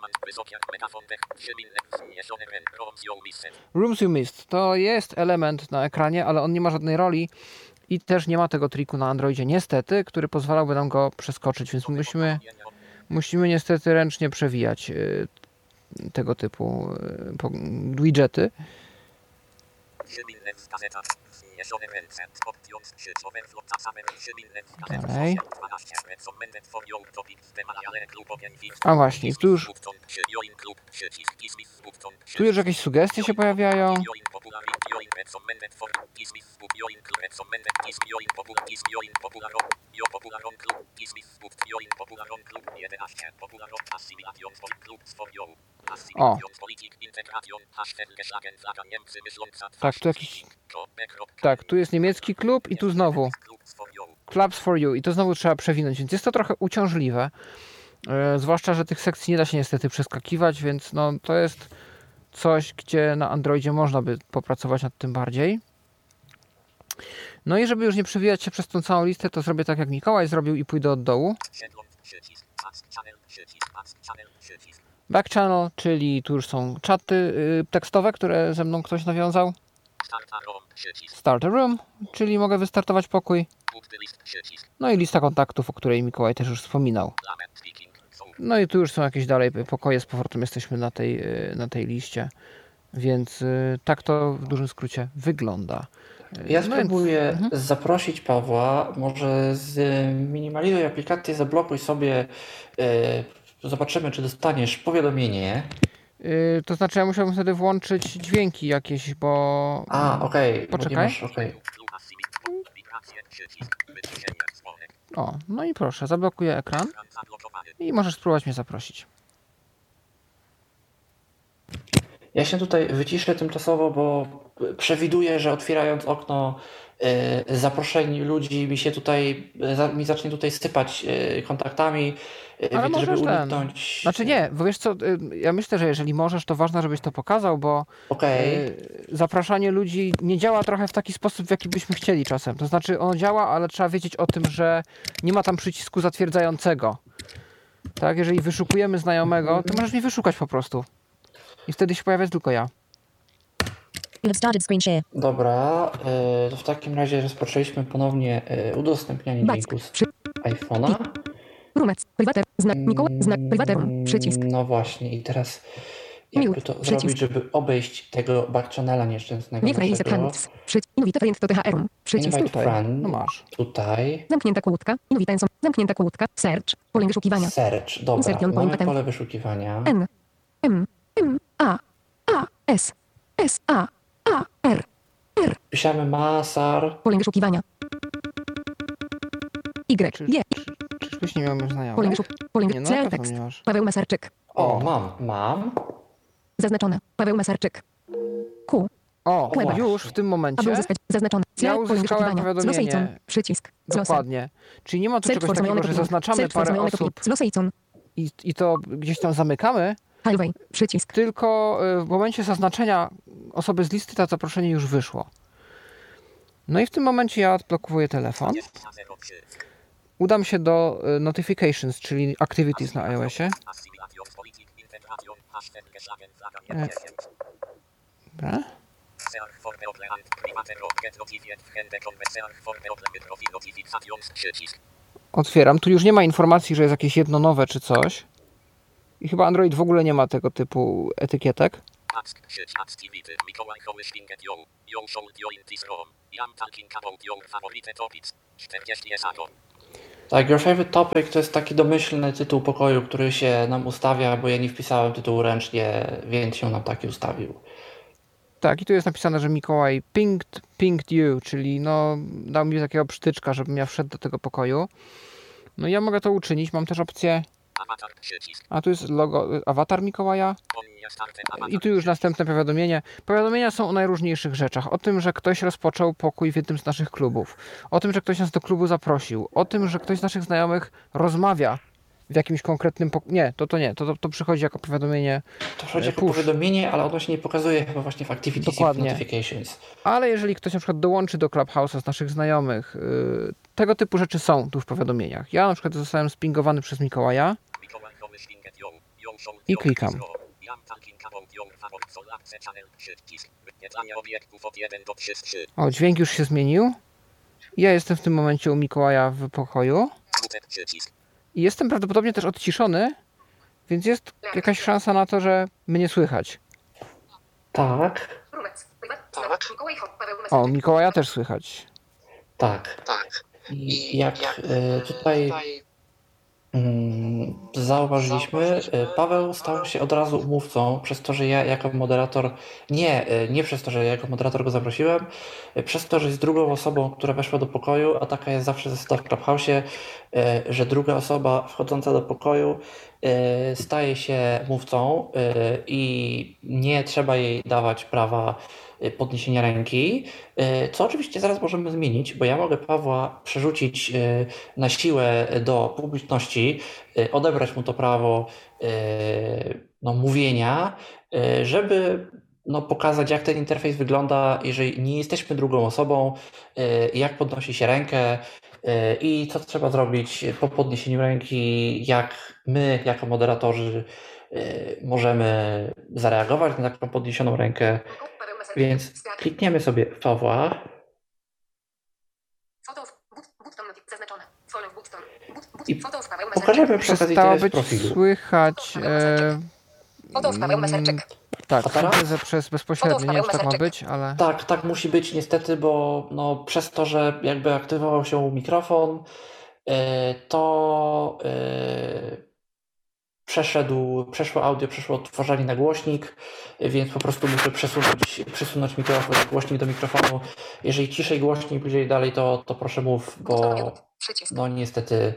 Rooms You Missed to jest element na ekranie, ale on nie ma żadnej roli i też nie ma tego triku na Androidzie, niestety, który pozwalałby nam go przeskoczyć, więc musimy, musimy niestety ręcznie przewijać y, tego typu y, po, widgety. Dalej. A właśnie, tu już, tu już jakieś sugestie się pojawiają. O. Tak, tu jakiś... Tak, tu jest niemiecki klub i tu znowu Clubs for You i to znowu trzeba przewinąć, więc jest to trochę uciążliwe. Yy, zwłaszcza, że tych sekcji nie da się niestety przeskakiwać, więc no to jest coś, gdzie na Androidzie można by popracować nad tym bardziej. No i żeby już nie przewijać się przez tą całą listę, to zrobię tak jak Mikołaj zrobił i pójdę od dołu. Back channel, czyli tu już są czaty yy, tekstowe, które ze mną ktoś nawiązał. Start a room, czyli mogę wystartować pokój. No i lista kontaktów, o której Mikołaj też już wspominał. No i tu już są jakieś dalej pokoje, z powrotem jesteśmy na tej, na tej liście. Więc yy, tak to w dużym skrócie wygląda. Ja No spróbuję więc, mhm. zaprosić Pawła, może zminimalizuj aplikację, zablokuj sobie, yy, zobaczymy, czy dostaniesz powiadomienie. Yy, to znaczy ja musiałbym wtedy włączyć dźwięki jakieś, bo... A, okej, okay, poczekaj. Masz, okay. O, no i proszę, zablokuję ekran i możesz spróbować mnie zaprosić. Ja się tutaj wyciszę tymczasowo, bo przewiduję, że otwierając okno y, zaproszeń ludzi mi się tutaj, za, mi zacznie tutaj sypać y, kontaktami, y, Ale żeby możesz uniknąć... ten. Znaczy nie, bo wiesz co, y, ja myślę, że jeżeli możesz, to ważne, żebyś to pokazał, bo okay. y, zapraszanie ludzi nie działa trochę w taki sposób, w jaki byśmy chcieli czasem. To znaczy ono działa, ale trzeba wiedzieć o tym, że nie ma tam przycisku zatwierdzającego. Tak, jeżeli wyszukujemy znajomego, to możesz mnie wyszukać po prostu. I wtedy się pojawia tylko ja. Dobra, y, to w takim razie rozpoczęliśmy ponownie y, udostępnianie dźwięku z iPhone'a. Rumec, prywater, znak Mikołaj, znak prywater, przycisk. No właśnie i teraz jakby to Miód, zrobić, żeby obejść tego backchannela nieszczęsnego Nie frame naszego. friends, przycisk. Invite friend to T H R, przycisk. Invite Tutaj, friend, no masz. Tutaj. Zamknięta kłódka, invite są, zamknięta kłódka, search, pole wyszukiwania. Search, dobra, Insert mamy point pole wyszukiwania. N, M, M, A, A, S, S, A, A, R, R. Piszemy Masar. Pole wyszukiwania. Y, Czy, G, czy, czyżbyś nie miał już pole znajomych? wyszukiwania. Pole Nie, no na wyszukiwania. pewno Tekst. nie masz. Paweł Masarczyk. O, mam, mam. Zaznaczone. Paweł Masarczyk. Q. O, Właśnie. już w tym momencie. Aby uzyskać zaznaczone. Ja Pole uzyskałem wyszukiwania. powiadomienie. Zlosejcon. Przycisk. Zlosej. Dokładnie. Czyli nie ma tu Search czegoś for takiego, znajome że topiki. zaznaczamy Search for parę znajome osób topiki. Zlosejcon. i, i to gdzieś tam zamykamy, Highway. Przycisk. tylko y, w momencie zaznaczenia osoby z listy to zaproszenie już wyszło. No i w tym momencie ja odblokowuję telefon. Udam się do y, Notifications, czyli Activities na iOSie. E, Dobra. Otwieram. Tu już nie ma informacji, że jest jakieś jedno nowe czy coś. I chyba Android w ogóle nie ma tego typu etykietek. Tak, Your Favorite Topic to jest taki domyślny tytuł pokoju, który się nam ustawia, bo ja nie wpisałem tytułu ręcznie, więc się nam taki ustawił. Tak, i tu jest napisane, że Mikołaj pinged, pinged you, czyli no dał mi takiego przytyczka, żebym ja wszedł do tego pokoju. No i ja mogę to uczynić, mam też opcję, a tu jest logo, awatar Mikołaja i tu już następne powiadomienie. Powiadomienia są o najróżniejszych rzeczach, o tym, że ktoś rozpoczął pokój w jednym z naszych klubów, o tym, że ktoś nas do klubu zaprosił, o tym, że ktoś z naszych znajomych rozmawia w jakimś konkretnym pokoju. Nie, to to nie, to, to, to przychodzi jako powiadomienie. To przychodzi jako push. powiadomienie, ale ono się nie pokazuje chyba właśnie w Activities i Dokładnie. Notifications. Ale jeżeli ktoś na przykład dołączy do Clubhouse'a z naszych znajomych, yy, tego typu rzeczy są tu w powiadomieniach. Ja na przykład zostałem spingowany przez Mikołaja i klikam. O, dźwięk już się zmienił. Ja jestem w tym momencie u Mikołaja w pokoju. I jestem prawdopodobnie też odciszony, więc jest jakaś szansa na to, że mnie słychać. Tak, Tak. O, Mikołaja też słychać. tak. Tak. I jak y, tutaj mm, zauważyliśmy, y, Paweł stał się od razu umówcą, przez to, że ja jako moderator, nie, y, nie przez to, że ja jako moderator go zaprosiłem, y, przez to, że jest drugą osobą, która weszła do pokoju, a taka jest zawsze zasada w Clubhouse'ie, y, że druga osoba wchodząca do pokoju y, staje się mówcą y, i nie trzeba jej dawać prawa y, podniesienia ręki, y, co oczywiście zaraz możemy zmienić, bo ja mogę Pawła przerzucić y, na siłę do publiczności, y, odebrać mu to prawo y, no, mówienia, y, żeby no, pokazać, jak ten interfejs wygląda, jeżeli nie jesteśmy drugą osobą, y, jak podnosi się rękę y, i co trzeba zrobić po podniesieniu ręki, jak my jako moderatorzy y, możemy zareagować na taką podniesioną rękę. Więc klikniemy sobie w Pawła. I pokażemy przy okazji, co Przestało jest w być profilu. słychać e, mm, tak, Fotela? syntezę przez bezpośrednio. Nie wiem, czy tak ma być, ale Tak, tak musi być niestety, bo no, przez to, że jakby aktywował się mikrofon, yy, to yy, przeszedł, przeszło audio, przeszło odtwarzanie na głośnik, yy, więc po prostu muszę przesunąć, przesunąć mikrofon, głośnik do mikrofonu. Jeżeli ciszej, głośniej, bliżej dalej, to, to proszę mów, bo no niestety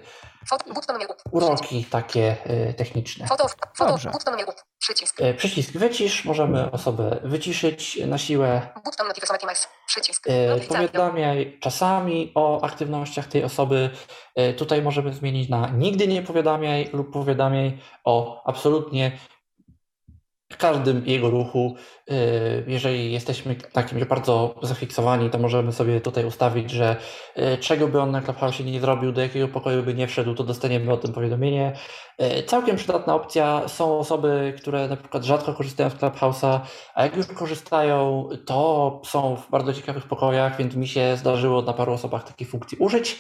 uroki takie yy, techniczne. dobrze. Przycisk. Yy, przycisk wycisz, możemy osobę wyciszyć na siłę. Button notify max. Przycisk. Yy, Powiadamiaj czasami o aktywnościach tej osoby. Yy, Tutaj możemy zmienić na nigdy nie powiadamiaj lub powiadamiaj o absolutnie każdym jego ruchu. Yy, Jeżeli jesteśmy na kimś bardzo zafiksowani, to możemy sobie tutaj ustawić, że yy, czego by on na Clubhouse nie zrobił, do jakiego pokoju by nie wszedł, to dostaniemy o tym powiadomienie. Yy, Całkiem przydatna opcja. Są osoby, które na przykład rzadko korzystają z Clubhouse'a, a jak już korzystają, to są w bardzo ciekawych pokojach, więc mi się zdarzyło na paru osobach takiej funkcji użyć.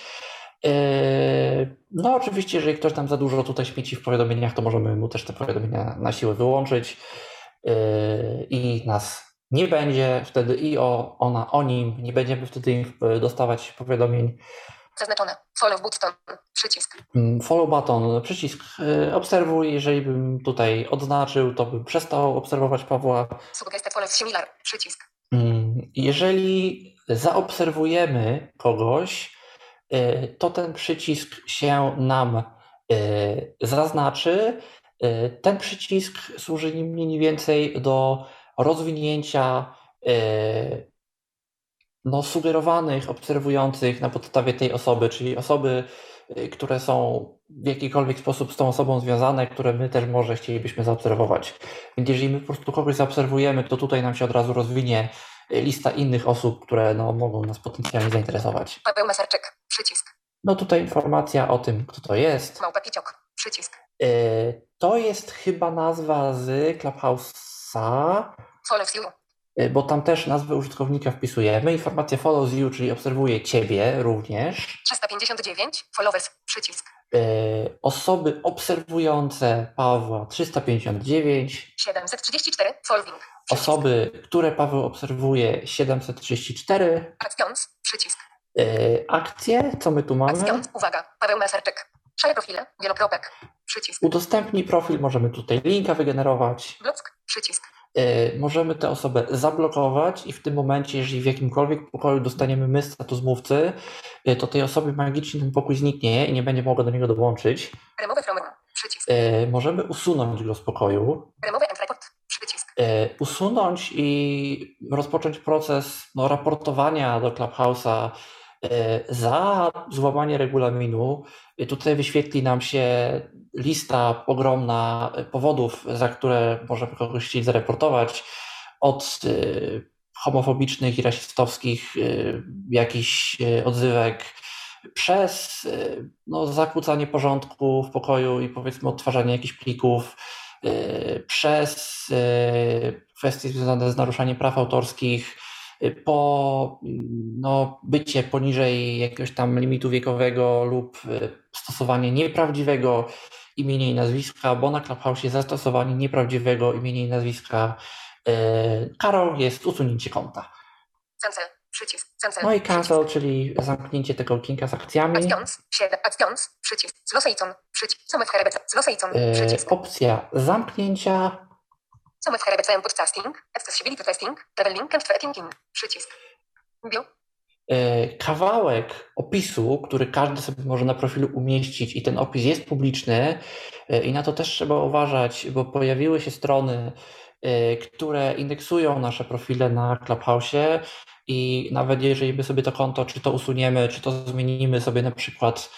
Yy, No oczywiście, jeżeli ktoś tam za dużo tutaj śmieci w powiadomieniach, to możemy mu też te powiadomienia na siłę wyłączyć yy, i nas nie będzie wtedy i o, ona o nim, nie będziemy wtedy im dostawać powiadomień. Zaznaczone. Follow button. Przycisk. Mm, Follow button, przycisk yy, obserwuj. Jeżeli bym tutaj odznaczył, to bym przestał obserwować Pawła. Suggested follow similar. Przycisk. Mm, Jeżeli zaobserwujemy kogoś, y, to ten przycisk się nam y, zaznaczy. Y, Ten przycisk służy nie mniej nie więcej do rozwinięcia y, no, sugerowanych obserwujących na podstawie tej osoby, czyli osoby, y, które są w jakikolwiek sposób z tą osobą związane, które my też może chcielibyśmy zaobserwować. Więc jeżeli my po prostu kogoś zaobserwujemy, to tutaj nam się od razu rozwinie y, lista innych osób, które no, mogą nas potencjalnie zainteresować. Paweł Masarczyk. Przycisk. No tutaj informacja o tym, kto to jest. Małpa Piciok. Przycisk. Y, To jest chyba nazwa z Clubhouse'a, Follows you. y, bo tam też nazwę użytkownika wpisujemy. Informacja follows you, czyli obserwuje ciebie również. trzysta pięćdziesiąt dziewięć. Followers. Przycisk. Y, Osoby obserwujące Pawła trzysta pięćdziesiąt dziewięć. siedemset trzydzieści cztery. Following. Przycisk. Osoby, które Paweł obserwuje siedemset trzydzieści cztery. Actions. Przycisk. Y, Akcje, co my tu mamy? Actions. Uwaga. Paweł Mesarczyk. Szare profile. Wielokropek. Przycisk. Udostępnij profil, możemy tutaj linka wygenerować. Block. Przycisk. Y, Możemy tę osobę zablokować i w tym momencie, jeżeli w jakimkolwiek pokoju dostaniemy my status mówcy, y, to tej osobie magicznie ten pokój zniknie i nie będzie mogła do niego dołączyć. Remove from room. Przycisk. Y, Możemy usunąć go z pokoju. Remove and report. Przycisk. Y, Usunąć i rozpocząć proces no, raportowania do Clubhouse'a y, za złamanie regulaminu. Y, Tutaj wyświetli nam się lista ogromna powodów, za które możemy kogoś chcieć zareportować, od y, homofobicznych i rasistowskich y, jakichś y, odzywek, przez y, no, zakłócanie porządku w pokoju i powiedzmy odtwarzanie jakichś plików, y, przez y, kwestie związane z naruszaniem praw autorskich, y, po y, no, bycie poniżej jakiegoś tam limitu wiekowego lub y, stosowanie nieprawdziwego imienia i nazwiska, bo na Clubhouse'ie za stosowanie nieprawdziwego imienia i nazwiska y, karą jest usunięcie konta. Cancel. Przycisk. Cancel. No i cancel, czyli zamknięcie tego okienka z akcjami. Actions. siedem. Actions. Przycisk. Zlosejcon. Przycisk. Co my w herebece? Zlosejcon. Y, Przycisk. Opcja zamknięcia. Co my w herebece? Podcasting. Accessibility testing. Leveling and tracking. Przycisk. View. y, Kawałek opisu, który każdy sobie może na profilu umieścić i ten opis jest publiczny y, i na to też trzeba uważać, bo pojawiły się strony, y, które indeksują nasze profile na Clubhouse'ie i nawet jeżeli my sobie to konto, czy to usuniemy, czy to zmienimy sobie na przykład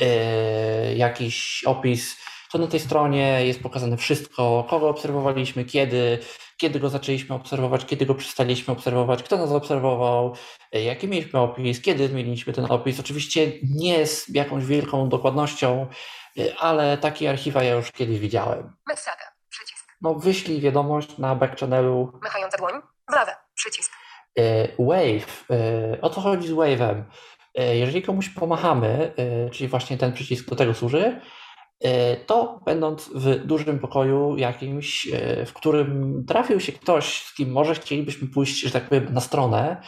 y, jakiś opis, to na tej stronie jest pokazane wszystko, kogo obserwowaliśmy, kiedy, kiedy go zaczęliśmy obserwować, kiedy go przestaliśmy obserwować, kto nas obserwował, y, jaki mieliśmy opis, kiedy zmieniliśmy ten opis. Oczywiście nie z jakąś wielką dokładnością, y, ale takie archiwa ja już kiedyś widziałem. Messaga. Przycisk. No, wyślij wiadomość na backchannelu. Machająca dłoń. Brawe. Przycisk. Y, Wave. Y, O co chodzi z Wave'em? Y, Jeżeli komuś pomachamy, y, czyli właśnie ten przycisk do tego służy, y, to będąc w dużym pokoju jakimś, y, w którym trafił się ktoś, z kim może chcielibyśmy pójść, że tak powiem, na stronę,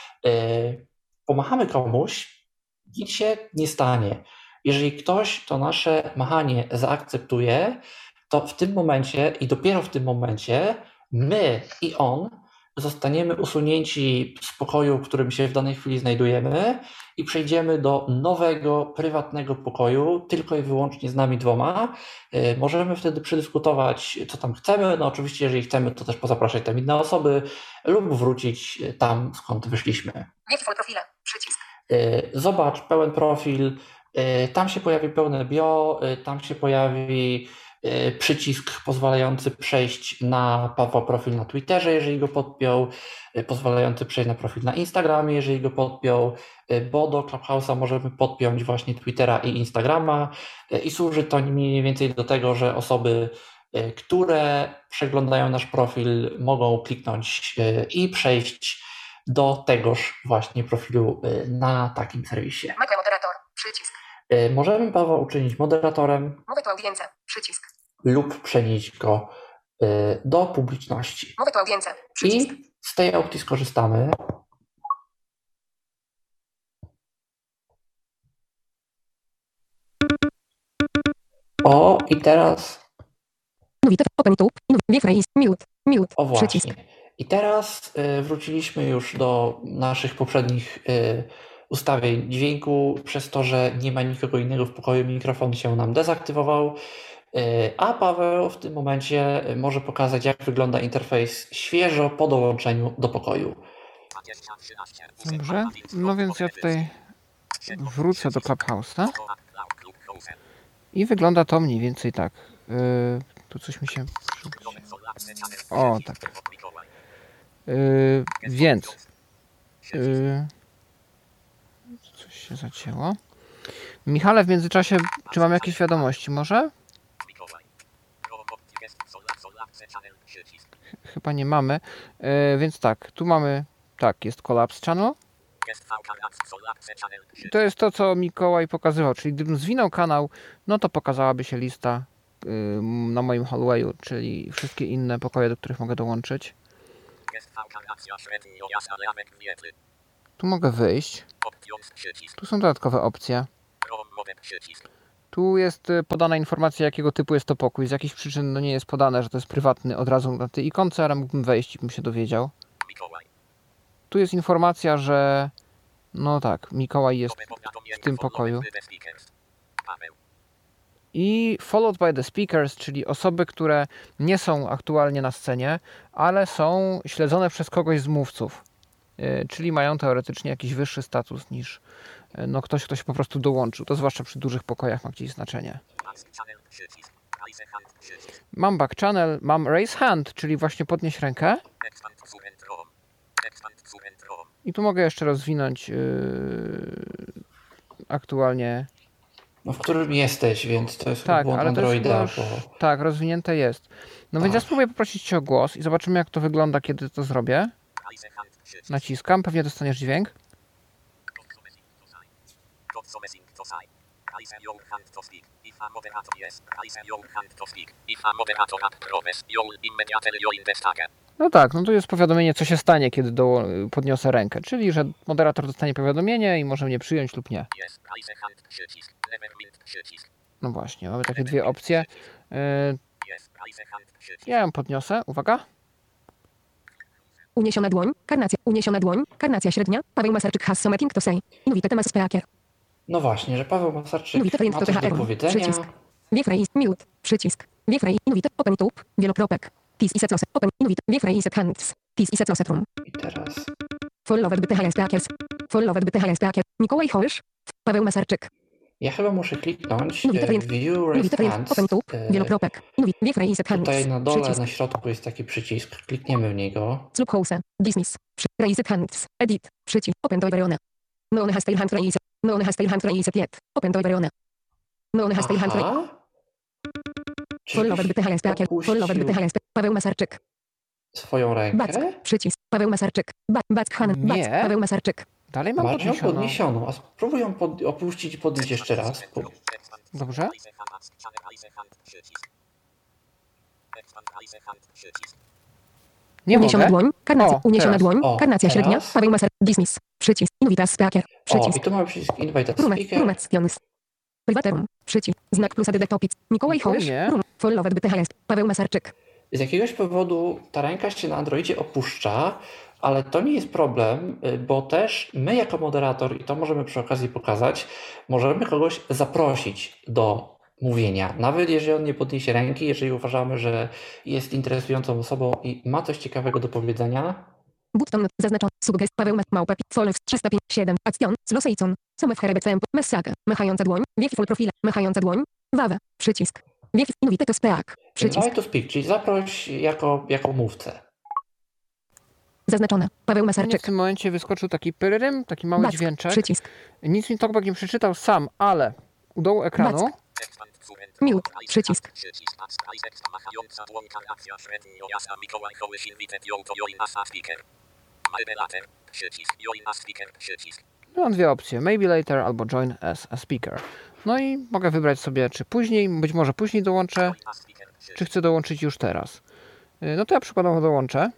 y, pomachamy komuś, nic się nie stanie. Jeżeli ktoś to nasze machanie zaakceptuje, to w tym momencie i dopiero w tym momencie my i on zostaniemy usunięci z pokoju, w którym się w danej chwili znajdujemy i przejdziemy do nowego, prywatnego pokoju, tylko i wyłącznie z nami dwoma. Y, Możemy wtedy przedyskutować, co tam chcemy. No oczywiście, jeżeli chcemy, to też pozapraszać tam inne osoby lub wrócić tam, skąd wyszliśmy. View full profile. Przycisk. Y, Zobacz pełen profil, y, tam się pojawi pełne bio, y, tam się pojawi y, przycisk pozwalający przejść na Pawła profil na Twitterze, jeżeli go podpiął, y, pozwalający przejść na profil na Instagramie, jeżeli go podpiął, y, bo do Clubhouse'a możemy podpiąć właśnie Twittera i Instagrama y, i służy to mniej więcej do tego, że osoby, y, które przeglądają nasz profil, mogą kliknąć y, i przejść do tegoż właśnie profilu y, na takim serwisie. Makro moderator. Przycisk. Y, Możemy Pawła uczynić moderatorem Mowę tu audience. Przycisk. lub przenieść go y, do publiczności. Mowę tu audience. Przycisk. I z tej opcji skorzystamy. O, i teraz, Mówi open YouTube. View phrase. Mute. Mute. o Przycisk. właśnie. I teraz y, wróciliśmy już do naszych poprzednich y, ustawień dźwięku, przez to, że nie ma nikogo innego w pokoju, mikrofon się nam dezaktywował, y, a Paweł w tym momencie może pokazać, jak wygląda interfejs świeżo po dołączeniu do pokoju. Dobrze, no więc ja tutaj wrócę do Clubhouse'a i wygląda to mniej więcej tak. Yy, tu coś mi się... O, tak. Yy, więc... Yy, coś się zacięło. Michale, w międzyczasie, czy mam jakieś wiadomości może? Chyba nie mamy, yy, więc tak, tu mamy, tak, jest Collapse Channel. I to jest to, co Mikołaj pokazywał, czyli gdybym zwinął kanał, no to pokazałaby się lista yy, na moim hallwayu, czyli wszystkie inne pokoje, do których mogę dołączyć. Tu mogę wyjść. Tu są dodatkowe opcje. Tu jest podana informacja, jakiego typu jest to pokój. Z jakichś przyczyn no nie jest podane, że to jest prywatny od razu na tej ikonce, ale mógłbym wejść i bym się dowiedział. Tu jest informacja, że no tak, Mikołaj jest w tym pokoju. I followed by the speakers, czyli osoby, które nie są aktualnie na scenie, ale są śledzone przez kogoś z mówców. Yy, czyli mają teoretycznie jakiś wyższy status niż yy, no ktoś, kto się po prostu dołączył. To zwłaszcza przy dużych pokojach ma gdzieś znaczenie. Mam back channel, mam raise hand, czyli właśnie podnieść rękę. I tu mogę jeszcze rozwinąć yy, aktualnie. No, w którym jesteś, więc to jest Tak, błąd ale to jest Androida. już, Bo... tak, rozwinięte jest. No tak. więc ja spróbuję poprosić Cię o głos i zobaczymy, jak to wygląda, kiedy to zrobię. Naciskam, pewnie dostaniesz dźwięk. No tak, no tu jest powiadomienie, co się stanie, kiedy do, podniosę rękę, czyli że moderator dostanie powiadomienie i może mnie przyjąć lub nie. No właśnie, mamy takie dwie opcje. Ja ją podniosę, uwaga. Uniesiona dłoń, karnacja, uniesiona dłoń, karnacja średnia, Paweł Masarczyk has something to say. Invite temas speaker. No właśnie, że Paweł Masarczyk Invite ma coś do powiedzenia. Przycisk. Wiefrei, mute, przycisk. Wiefrei, invite, open tube, wielokropek. Tis i seclose, open, invite, wiefrei set hands. Tis i seclose room. I teraz... Followed by the highest speakers. Followed by the highest speaker. Mikołaj Holsz, Paweł Masarczyk. Ja chyba muszę kliknąć Invite, e, View Invite, Raised Hands. open tube, E, wielokropek. Invite, wiefrei set hands. Tutaj na dole, Przycisk. na środku jest taki przycisk. Klikniemy w niego. Clubhouse, dismiss, przy, raised hands, edit, przycisk, open to everyone. No one has tail hand raised, no one has tail hand raised yet, open to everyone. No one has tail hand raised. Aha. Followed by the highest speaker. Followed by the highest speaker. Paweł Masarczyk. Swoją rękę. Back, przycisk, Paweł Masarczyk. Ba, back hand, back, Nie. Paweł Masarczyk. Dalej mam Masz ją podniesioną. podniesioną. A spróbuj ją pod, opuścić i podnieść jeszcze raz. Bo... Dobrze? Nie Uniesiona mogę. dłoń, karnacja, O, uniesiona teraz. dłoń, O, karnacja średnia, teraz. Paweł Masarczyk. Dismiss, przycisk, invite speaker, O, przycisk. i tu mamy przycisk Invite a Rumet, Speaker. rumet, tions. Private room, przycisk, znak plus add topic. Mikołaj I tu Holsz, nie. room, followed by the highest, Paweł Masarczyk. Z jakiegoś powodu ta ręka się na Androidzie opuszcza, ale to nie jest problem, y, bo też my jako moderator, i to możemy przy okazji pokazać, możemy kogoś zaprosić do mówienia. Nawet jeżeli on nie podniesie ręki, jeżeli uważamy, że jest interesującą osobą i ma coś ciekawego do powiedzenia. Button, zaznaczony, suggest, Paweł Mas, małpa, Follows, trzysta pięć siedem, Action, Slosejcon, Somew Herebet Tempo, Message, machająca dłoń, wieki full profile, machająca dłoń, Wawe, przycisk. Wieki, invite to speak, przycisk. Invite to speak, czyli zaproś jako, jako mówcę. Zaznaczone, Paweł Mnie Masarczyk. w tym momencie wyskoczył taki pyryrym, taki mały Back, dźwięczek. przycisk. Nic mi Talkback nie przeczytał sam, ale u dołu ekranu Back. Mute, przycisk. mam dwie opcje, maybe later albo join as a speaker. No i mogę wybrać sobie, czy później, być może później dołączę, czy chcę dołączyć już teraz. Yy, No to ja przykładowo dołączę.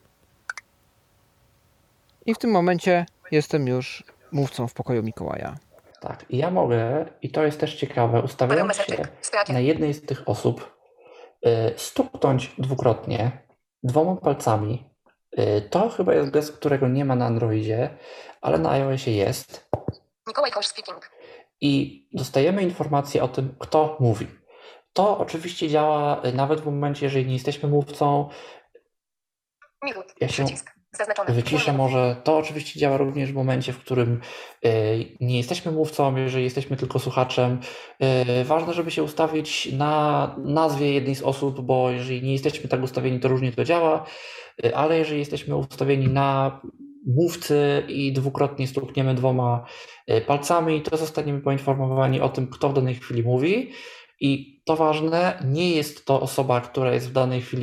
I w tym momencie jestem już mówcą w pokoju Mikołaja. Tak, i ja mogę, i to jest też ciekawe, ustawiając się na jednej z tych osób, y, stuknąć dwukrotnie dwoma palcami. Y, To chyba jest gest, którego nie ma na Androidzie, ale na iOSie jest. Mikołaj Holsz speaking. I dostajemy informację o tym, kto mówi. To oczywiście działa y, nawet w momencie, jeżeli nie jesteśmy mówcą. Mute, Ja się przycisk. Zaznaczone. wyciszę może. To oczywiście działa również w momencie, w którym y, nie jesteśmy mówcą, jeżeli jesteśmy tylko słuchaczem. Y, ważne, żeby się ustawić na nazwie jednej z osób, bo jeżeli nie jesteśmy tak ustawieni, to różnie to działa, y, ale jeżeli jesteśmy ustawieni na mówcy i dwukrotnie stukniemy dwoma y, palcami, to zostaniemy poinformowani o tym, kto w danej chwili mówi. I to ważne, nie jest to osoba, która jest w danej chwili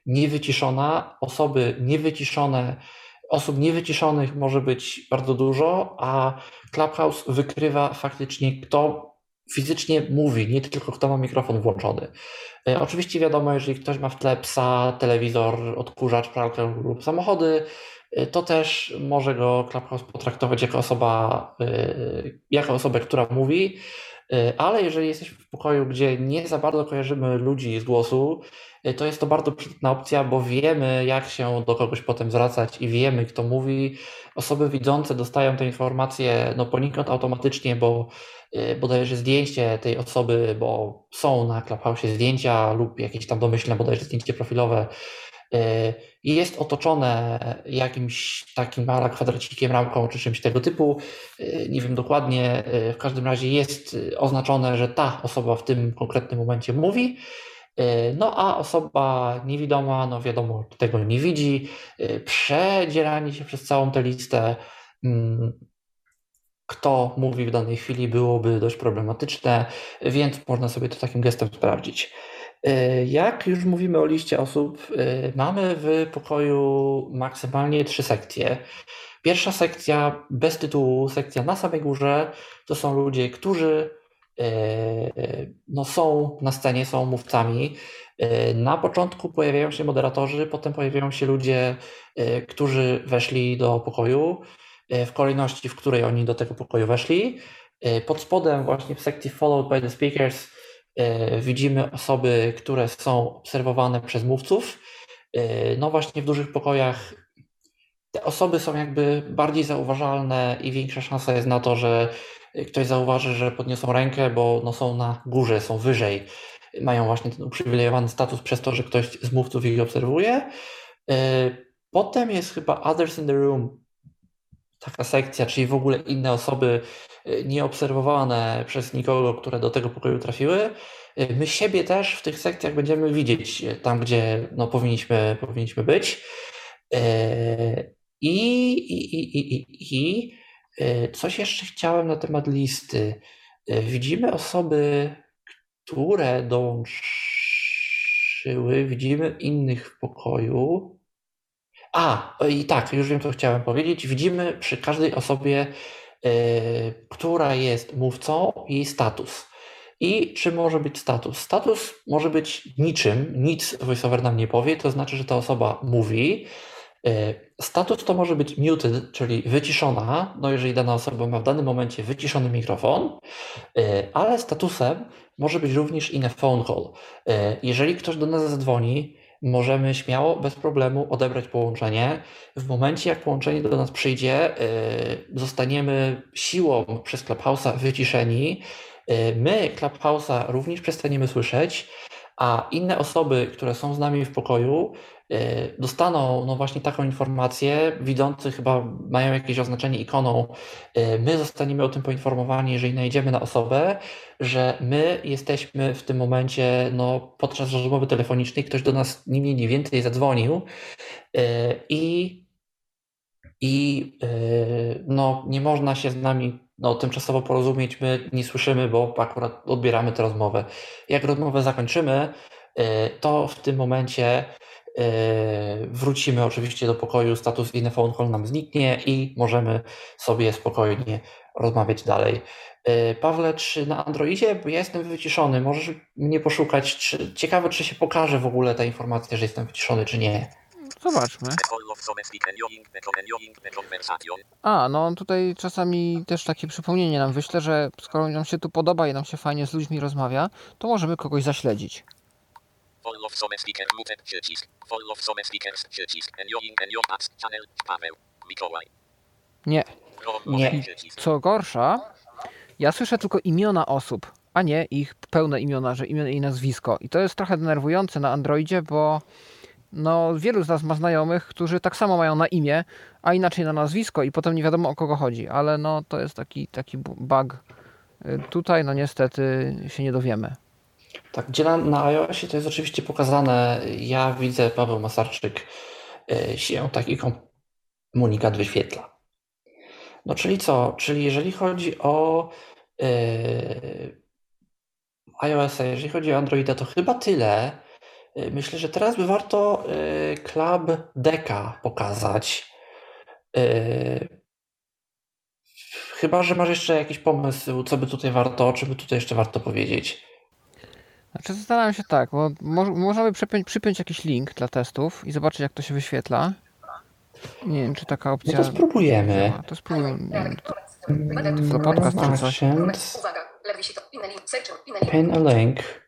niewyciszona. Osoby niewyciszone, osób niewyciszonych może być bardzo dużo, a Clubhouse wykrywa faktycznie, kto fizycznie mówi, nie tylko kto ma mikrofon włączony. Oczywiście wiadomo, jeżeli ktoś ma w tle psa, telewizor, odkurzacz, pralkę lub samochody, to też może go Clubhouse potraktować jako osoba, jako osobę, która mówi, ale jeżeli jesteśmy w pokoju, gdzie nie za bardzo kojarzymy ludzi z głosu, to jest to bardzo przydatna opcja, bo wiemy, jak się do kogoś potem zwracać i wiemy, kto mówi. Osoby widzące dostają te informacje no poniekąd automatycznie, bo bodajże zdjęcie tej osoby, bo są na Clubhouse zdjęcia lub jakieś tam domyślne bodajże zdjęcie profilowe i jest otoczone jakimś takim ala kwadracikiem, ramką czy czymś tego typu. Nie wiem dokładnie, w każdym razie jest oznaczone, że ta osoba w tym konkretnym momencie mówi. No a osoba niewidoma, no wiadomo, tego nie widzi. Przedzieranie się przez całą tę listę, kto mówi w danej chwili, byłoby dość problematyczne, więc można sobie to takim gestem sprawdzić. Jak już mówimy o liście osób, mamy w pokoju maksymalnie trzy sekcje. Pierwsza sekcja bez tytułu, sekcja na samej górze, to są ludzie, którzy no, są na scenie, są mówcami. Na początku pojawiają się moderatorzy, potem pojawiają się ludzie, którzy weszli do pokoju w kolejności, w której oni do tego pokoju weszli. Pod spodem właśnie w sekcji Followed by the Speakers widzimy osoby, które są obserwowane przez mówców. No właśnie w dużych pokojach te osoby są jakby bardziej zauważalne i większa szansa jest na to, że ktoś zauważy, że podniosą rękę, bo no są na górze, są wyżej. Mają właśnie ten uprzywilejowany status przez to, że ktoś z mówców ich obserwuje. Potem jest chyba Others in the Room, taka sekcja, czyli w ogóle inne osoby nieobserwowane przez nikogo, które do tego pokoju trafiły. My siebie też w tych sekcjach będziemy widzieć tam, gdzie no, powinniśmy, powinniśmy być. I, i, i, i, i coś jeszcze chciałem na temat listy. Widzimy osoby, które dołączyły, widzimy innych w pokoju. A, i tak, już wiem, co chciałem powiedzieć. Widzimy przy każdej osobie, yy, która jest mówcą, jej status. I czy może być status? Status może być niczym, nic VoiceOver nam nie powie, to znaczy, że ta osoba mówi. Yy, status to może być muted, czyli wyciszona, no jeżeli dana osoba ma w danym momencie wyciszony mikrofon, yy, ale statusem może być również in a phone call. Yy, jeżeli ktoś do nas zadzwoni, możemy śmiało, bez problemu odebrać połączenie. W momencie, jak połączenie do nas przyjdzie, zostaniemy siłą przez Clubhouse'a wyciszeni. My Clubhouse'a również przestaniemy słyszeć, a inne osoby, które są z nami w pokoju, dostaną no właśnie taką informację, widzący chyba mają jakieś oznaczenie ikoną. My zostaniemy o tym poinformowani, jeżeli najdziemy na osobę, że my jesteśmy w tym momencie no, podczas rozmowy telefonicznej, ktoś do nas ni mniej, ni więcej zadzwonił i, i no, nie można się z nami no, tymczasowo porozumieć, my nie słyszymy, bo akurat odbieramy tę rozmowę. Jak rozmowę zakończymy, to w tym momencie wrócimy oczywiście do pokoju, status in a phone call nam zniknie i możemy sobie spokojnie rozmawiać dalej. Pawle, czy na Androidzie, bo ja jestem wyciszony, możesz mnie poszukać, czy, ciekawe, czy się pokaże w ogóle ta informacja, że jestem wyciszony, czy nie. Zobaczmy. A, no tutaj czasami też takie przypomnienie nam wyślę, że skoro nam się tu podoba i nam się fajnie z ludźmi rozmawia, to możemy kogoś zaśledzić. Follow some speaker muted przycisk. Follow some speakers przycisk. Enjoying enjoy apps channel Paweł Mikołaj. Nie. Nie. Co gorsza, ja słyszę tylko imiona osób, a nie ich pełne imiona, że imię i nazwisko. I to jest trochę denerwujące na Androidzie, bo no wielu z nas ma znajomych, którzy tak samo mają na imię, a inaczej na nazwisko i potem nie wiadomo, o kogo chodzi. Ale no to jest taki, taki bug. Tutaj no niestety się nie dowiemy. Tak, gdzie na, na iOSie to jest oczywiście pokazane, ja widzę, Paweł Masarczyk y, się taki komunikat wyświetla. No czyli co? Czyli jeżeli chodzi o y, iOS-a, jeżeli chodzi o Androida, to chyba tyle. y, myślę, że teraz by warto y, Club Deka pokazać. Y, Chyba, że masz jeszcze jakiś pomysł, co by tutaj warto, czy by tutaj jeszcze warto powiedzieć. Znaczy zastanawiam się tak, bo mo można by przypiąć, przypiąć jakiś link dla testów i zobaczyć, jak to się wyświetla. Nie wiem, czy taka No opcja... to spróbujemy. działa. To spróbujmy. Nie wiem, to, to podcast czy coś. Actions, Uwaga, lewy się to, inny link, search, inny link. pin a link.